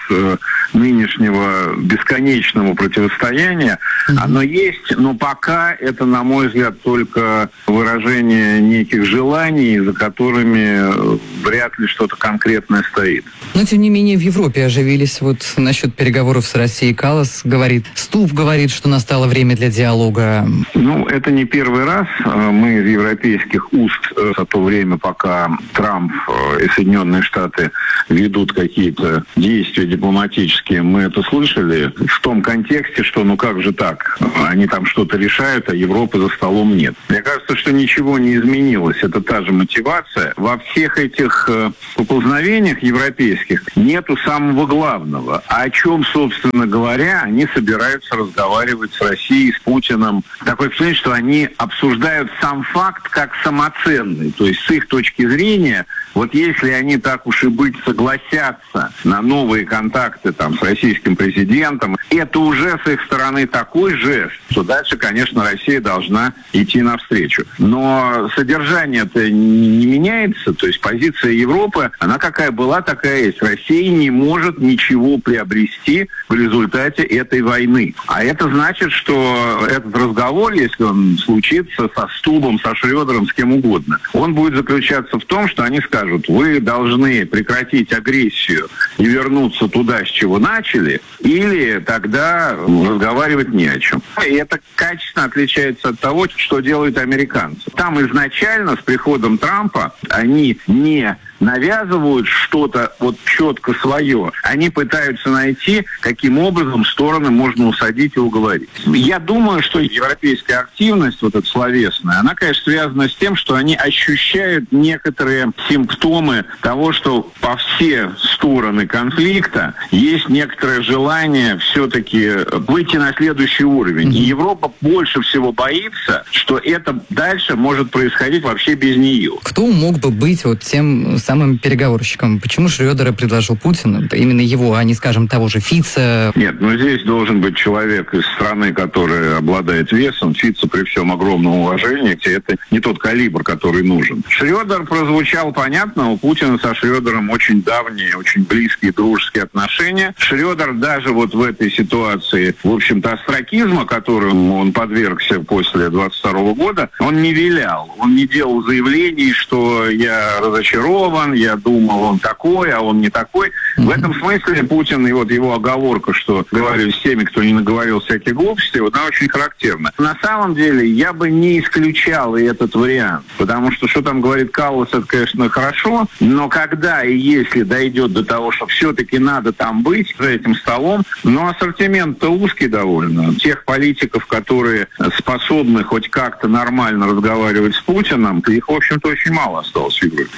нынешнего бесконечного противостояния, оно есть, но пока это, на мой взгляд, только выражение неких желаний, за которыми вряд ли что-то конкретное стоит. Но, тем не менее, в Европе оживились насчет переговоров с Россией. Каллас говорит, Ступ говорит, что настало время для диалога. Это не первый раз. Мы из европейских уст за то время, пока Трамп и Соединенные Штаты ведут какие-то действия дипломатические, мы это слышали в том контексте, что как же так? Они там что-то решают, а Европы за столом нет. Мне кажется, что ничего не изменилось. Это та же мотивация. Во всех этих поползновениях европейских нету самого главного. А о чем, собственно говоря, они собираются разговаривать с Россией, с Путиным. Такое впечатление, что они обсуждают сам факт как самоценный. То есть с их точки зрения, если они так уж и быть согласятся на новые контакты с российским президентом, это уже с их стороны такой жест, что дальше, конечно, Россия должна идти навстречу. Но содержание-то не меняется, то есть позиция Европы, она какая была, такая есть. Россия не может ничего приобрести в результате этой войны. А это значит, что этот разговор, если он случится со Стубом, со Шрёдером, с кем угодно, он будет заключаться в том, что они скажут, вы должны прекратить агрессию и вернуться туда, с чего начали, или тогда разговаривать не о чем. И это качественно отличается от того, что делают американцы. Там изначально с приходом Трампа они не навязывают что-то четко свое. Они пытаются найти, каким образом стороны можно усадить и уговорить. Я думаю, что европейская активность, эта словесная, она, конечно, связана с тем, что они ощущают некоторые симптомы того, что по все стороны конфликта есть некоторое желание все-таки выйти на следующий уровень. И Европа больше всего боится, что это дальше может происходить вообще без нее. Кто мог бы быть тем самым переговорщиком? Почему Шрёдера предложил Путин? Именно его, а не, скажем, того же Фица? Нет, здесь должен быть человек из страны, который обладает весом. Фица, при всем огромном уважении, это не тот калибр, который нужен. Шрёдер прозвучал понятно, у Путина со Шрёдером очень давние, очень близкие дружеские отношения. Шрёдер даже в этой ситуации, в общем-то, остракизма, которому он подвергся после 22 года, он не вилял. Он не делал заявлений, что я разочарован, я думал, он такой, а он не такой. В этом смысле Путин и его оговорка, что говорю с теми, кто не наговорил всяких глупостей, она очень характерна. На самом деле, я бы не исключал и этот вариант, потому что там говорит Каллас, это, конечно, хорошо, но когда и если дойдет до того, что все-таки надо там быть, за этим столом, ассортимент-то узкий довольно. Тех политиков, которые способны хоть как-то нормально разговаривать с Путиным, их, в общем-то, очень мало осталось в Европе.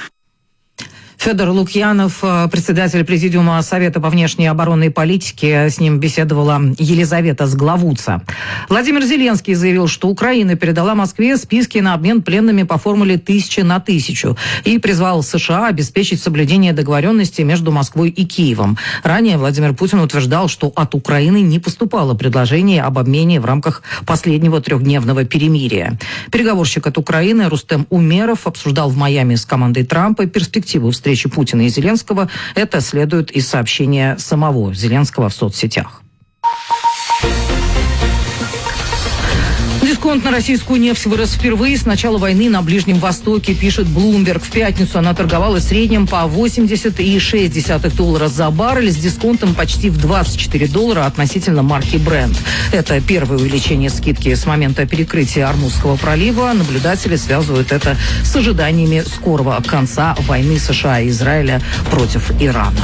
Федор Лукьянов, председатель Президиума Совета по внешней и оборонной политике. С ним беседовала Елизавета Сглавуца. Владимир Зеленский заявил, что Украина передала Москве списки на обмен пленными по формуле 1000 на 1000 и призвал США обеспечить соблюдение договоренности между Москвой и Киевом. Ранее Владимир Путин утверждал, что от Украины не поступало предложение об обмене в рамках последнего 3-дневного перемирия. Переговорщик от Украины Рустем Умеров обсуждал в Майами с командой Трампа перспективу встречи Путина и Зеленского. Это следует из сообщения самого Зеленского в соцсетях. Дисконт на российскую нефть вырос впервые с начала войны на Ближнем Востоке, пишет Bloomberg. В пятницу она торговалась в среднем по $80,6 за баррель с дисконтом почти в $24 относительно марки Brent. Это первое увеличение скидки с момента перекрытия Ормузского пролива. Наблюдатели связывают это с ожиданиями скорого конца войны США и Израиля против Ирана.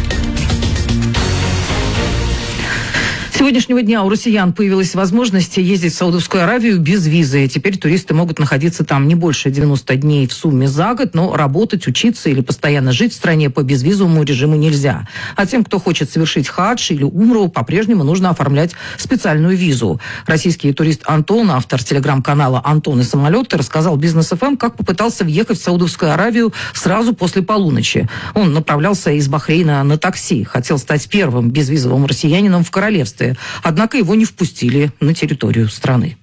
С сегодняшнего дня у россиян появилась возможность ездить в Саудовскую Аравию без визы. Теперь туристы могут находиться там не больше 90 дней в сумме за год, но работать, учиться или постоянно жить в стране по безвизовому режиму нельзя. А тем, кто хочет совершить хадж или умру, по-прежнему нужно оформлять специальную визу. Российский турист Антон, автор телеграм-канала «Антон и самолеты», рассказал Бизнес ФМ, как попытался въехать в Саудовскую Аравию сразу после полуночи. Он направлялся из Бахрейна на такси, хотел стать первым безвизовым россиянином в королевстве. Однако его не впустили на территорию страны.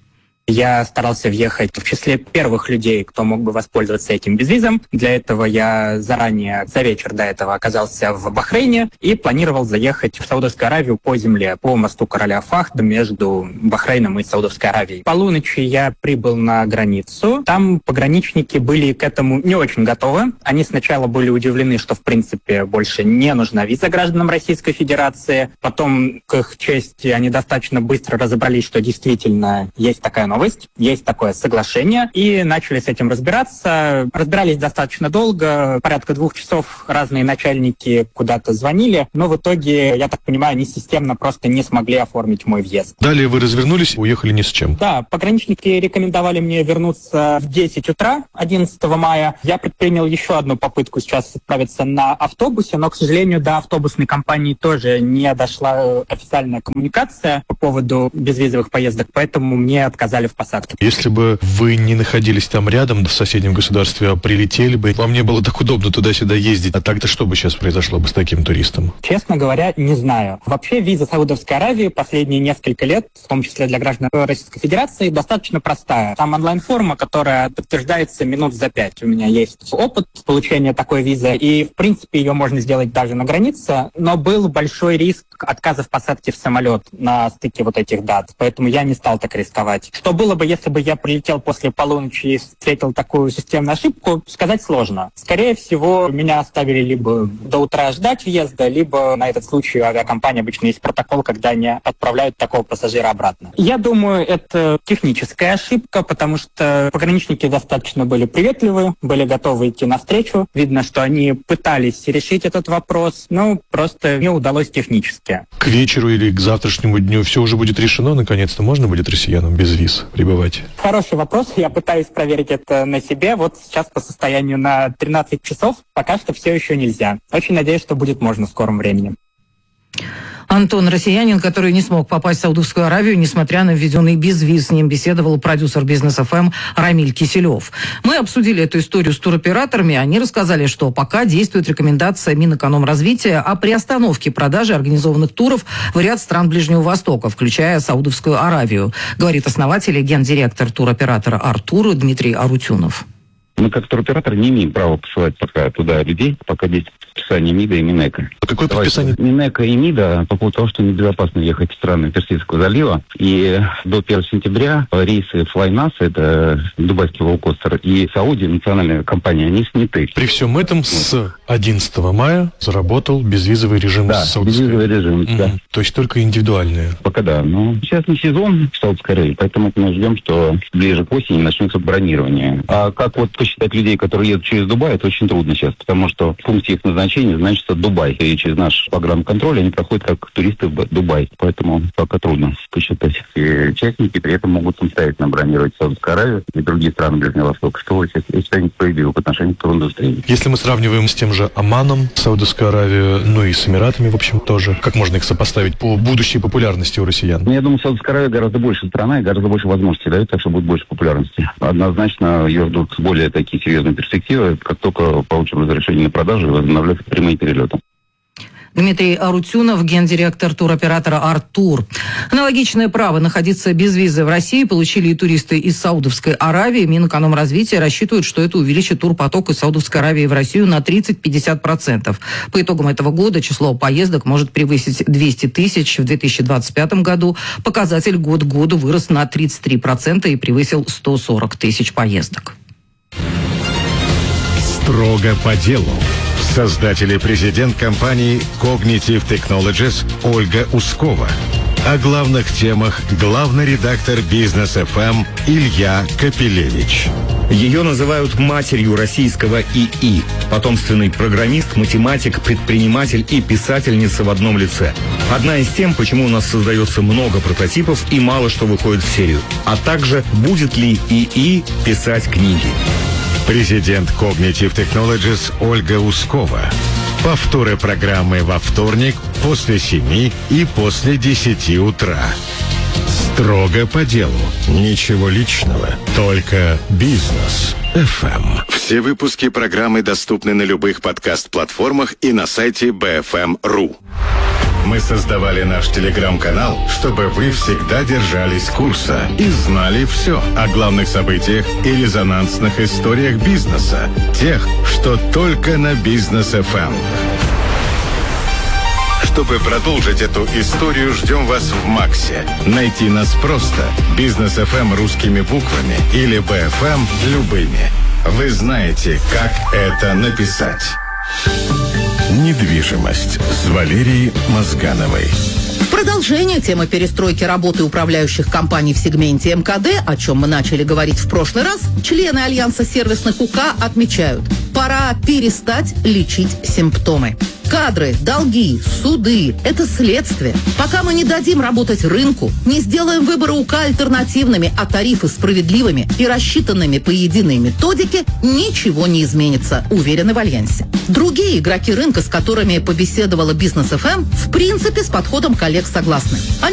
Я старался въехать в числе первых людей, кто мог бы воспользоваться этим безвизом. Для этого я заранее, за вечер до этого, оказался в Бахрейне и планировал заехать в Саудовскую Аравию по земле, по мосту короля Фахда между Бахрейном и Саудовской Аравией. Полуночи я прибыл на границу. Там пограничники были к этому не очень готовы. Они сначала были удивлены, что, в принципе, больше не нужна виза гражданам Российской Федерации. Потом, к их чести, они достаточно быстро разобрались, что действительно есть такая новость, есть такое соглашение, и начали с этим разбираться. Разбирались достаточно долго, порядка 2 часов разные начальники куда-то звонили, но в итоге, я так понимаю, они системно просто не смогли оформить мой въезд. Далее вы развернулись, уехали ни с чем. Да, пограничники рекомендовали мне вернуться в 10 утра 11 мая. Я предпринял еще одну попытку сейчас отправиться на автобусе, но, к сожалению, до автобусной компании тоже не дошла официальная коммуникация по поводу безвизовых поездок, поэтому мне отказали в посадке. Если бы вы не находились там рядом, в соседнем государстве, а прилетели бы, вам не было так удобно туда-сюда ездить, а так-то что бы сейчас произошло бы с таким туристом? Честно говоря, не знаю. Вообще виза Саудовской Аравии последние несколько лет, в том числе для граждан Российской Федерации, достаточно простая. Там онлайн-форма, которая подтверждается минут за 5. У меня есть опыт получения такой визы, и, в принципе, ее можно сделать даже на границе, но был большой риск отказа в посадке в самолет на стыке вот этих дат, поэтому я не стал так рисковать. Что было бы, если бы я прилетел после полуночи и встретил такую системную ошибку, сказать сложно. Скорее всего, меня оставили либо до утра ждать въезда, либо на этот случай у авиакомпании обычно есть протокол, когда они отправляют такого пассажира обратно. Я думаю, это техническая ошибка, потому что пограничники достаточно были приветливы, были готовы идти навстречу. Видно, что они пытались решить этот вопрос, но просто не удалось технически. К вечеру или к завтрашнему дню все уже будет решено? Наконец-то можно будет россиянам без виз прибывать? Хороший вопрос. Я пытаюсь проверить это на себе. Вот сейчас по состоянию на 13 часов пока что все еще нельзя. Очень надеюсь, что будет можно в скором времени. Антон, россиянин, который не смог попасть в Саудовскую Аравию, несмотря на введенный безвиз. С ним беседовал продюсер Бизнес ФМ Рамиль Киселев. Мы обсудили эту историю с туроператорами. Они рассказали, что пока действует рекомендация Минэкономразвития о приостановке продажи организованных туров в ряд стран Ближнего Востока, включая Саудовскую Аравию, говорит основатель и гендиректор туроператора «Артур» Дмитрий Арутюнов. Мы как туроператор не имеем права посылать пока туда людей, пока действует предписание МИДа и Минэка. Какое предписание? Минэка и МИДа по поводу того, что небезопасно ехать в страны Персидского залива. И до 1 сентября рейсы Flynas, это дубайский лоукостер, и Сауди, национальная компания, они сняты. При всем этом с 11 мая заработал безвизовый режим. Да, безвизовый режим, да. То есть только индивидуальные? Пока да. Но сейчас не сезон в Саудовской Аравии, поэтому мы ждем, что ближе к осени начнется бронирование. А как вот посчитать людей, которые едут через Дубай, это очень трудно сейчас, потому что в пункте их назначения значится Дубай. И через наш программ-контроль они проходят как туристы в Дубай. Поэтому пока трудно посчитать. И участники при этом могут самостоятельно бронировать Саудовскую Аравию и другие страны Ближнего Востока, что я считаю несправедливо по отношению к туриндустрии. Если мы сравниваем с тем же Оманом, Саудовскую Аравию, ну и с Эмиратами, в общем, тоже, как можно их сопоставить по будущей популярности у россиян? Я думаю, Саудовская Аравия гораздо больше страна и гораздо больше возможностей дает, так что будет больше популярности. Однозначно ее ждут более такие серьезные перспективы, как только получим разрешение на продажу и возобновляются прямые перелеты. Дмитрий Арутюнов, гендиректор туроператора «Артур». Аналогичное право находиться без визы в России получили и туристы из Саудовской Аравии. Минэкономразвития рассчитывает, что это увеличит турпоток из Саудовской Аравии в Россию на 30-50%. По итогам этого года число поездок может превысить 200 тысяч. В 2025 году показатель год к году вырос на 33% и превысил 140 тысяч поездок. Строго по делу. Создатель и президент компании Cognitive Technologies Ольга Ускова. О главных темах главный редактор Бизнес ФМ Илья Капелевич. Ее называют матерью российского ИИ. Потомственный программист, математик, предприниматель и писательница в одном лице. Одна из тем, почему у нас создается много прототипов и мало что выходит в серию. А также, будет ли ИИ писать книги. Президент Cognitive Technologies Ольга Ускова. Повторы программы во вторник после 7 и после 10 утра. Строго по делу. Ничего личного. Только бизнес. ФМ. Все выпуски программы доступны на любых подкаст-платформах и на сайте BFM.ru. Мы создавали наш телеграм-канал, чтобы вы всегда держались курса и знали все о главных событиях и резонансных историях бизнеса. Тех, что только на Бизнес ФМ. Чтобы продолжить эту историю, ждем вас в Максе. Найти нас просто. Бизнес ФМ русскими буквами или БФМ любыми. Вы знаете, как это написать. Недвижимость с Валерией Мозгановой. Продолжение темы перестройки работы управляющих компаний в сегменте МКД, о чем мы начали говорить в прошлый раз, члены Альянса сервисных УК отмечают: пора перестать лечить симптомы. Кадры, долги, суды – это следствие. Пока мы не дадим работать рынку, не сделаем выборы УК альтернативными, а тарифы справедливыми и рассчитанными по единой методике, ничего не изменится, уверены в Альянсе. Другие игроки рынка, с которыми побеседовала Бизнес ФМ, в принципе с подходом коллег согласны.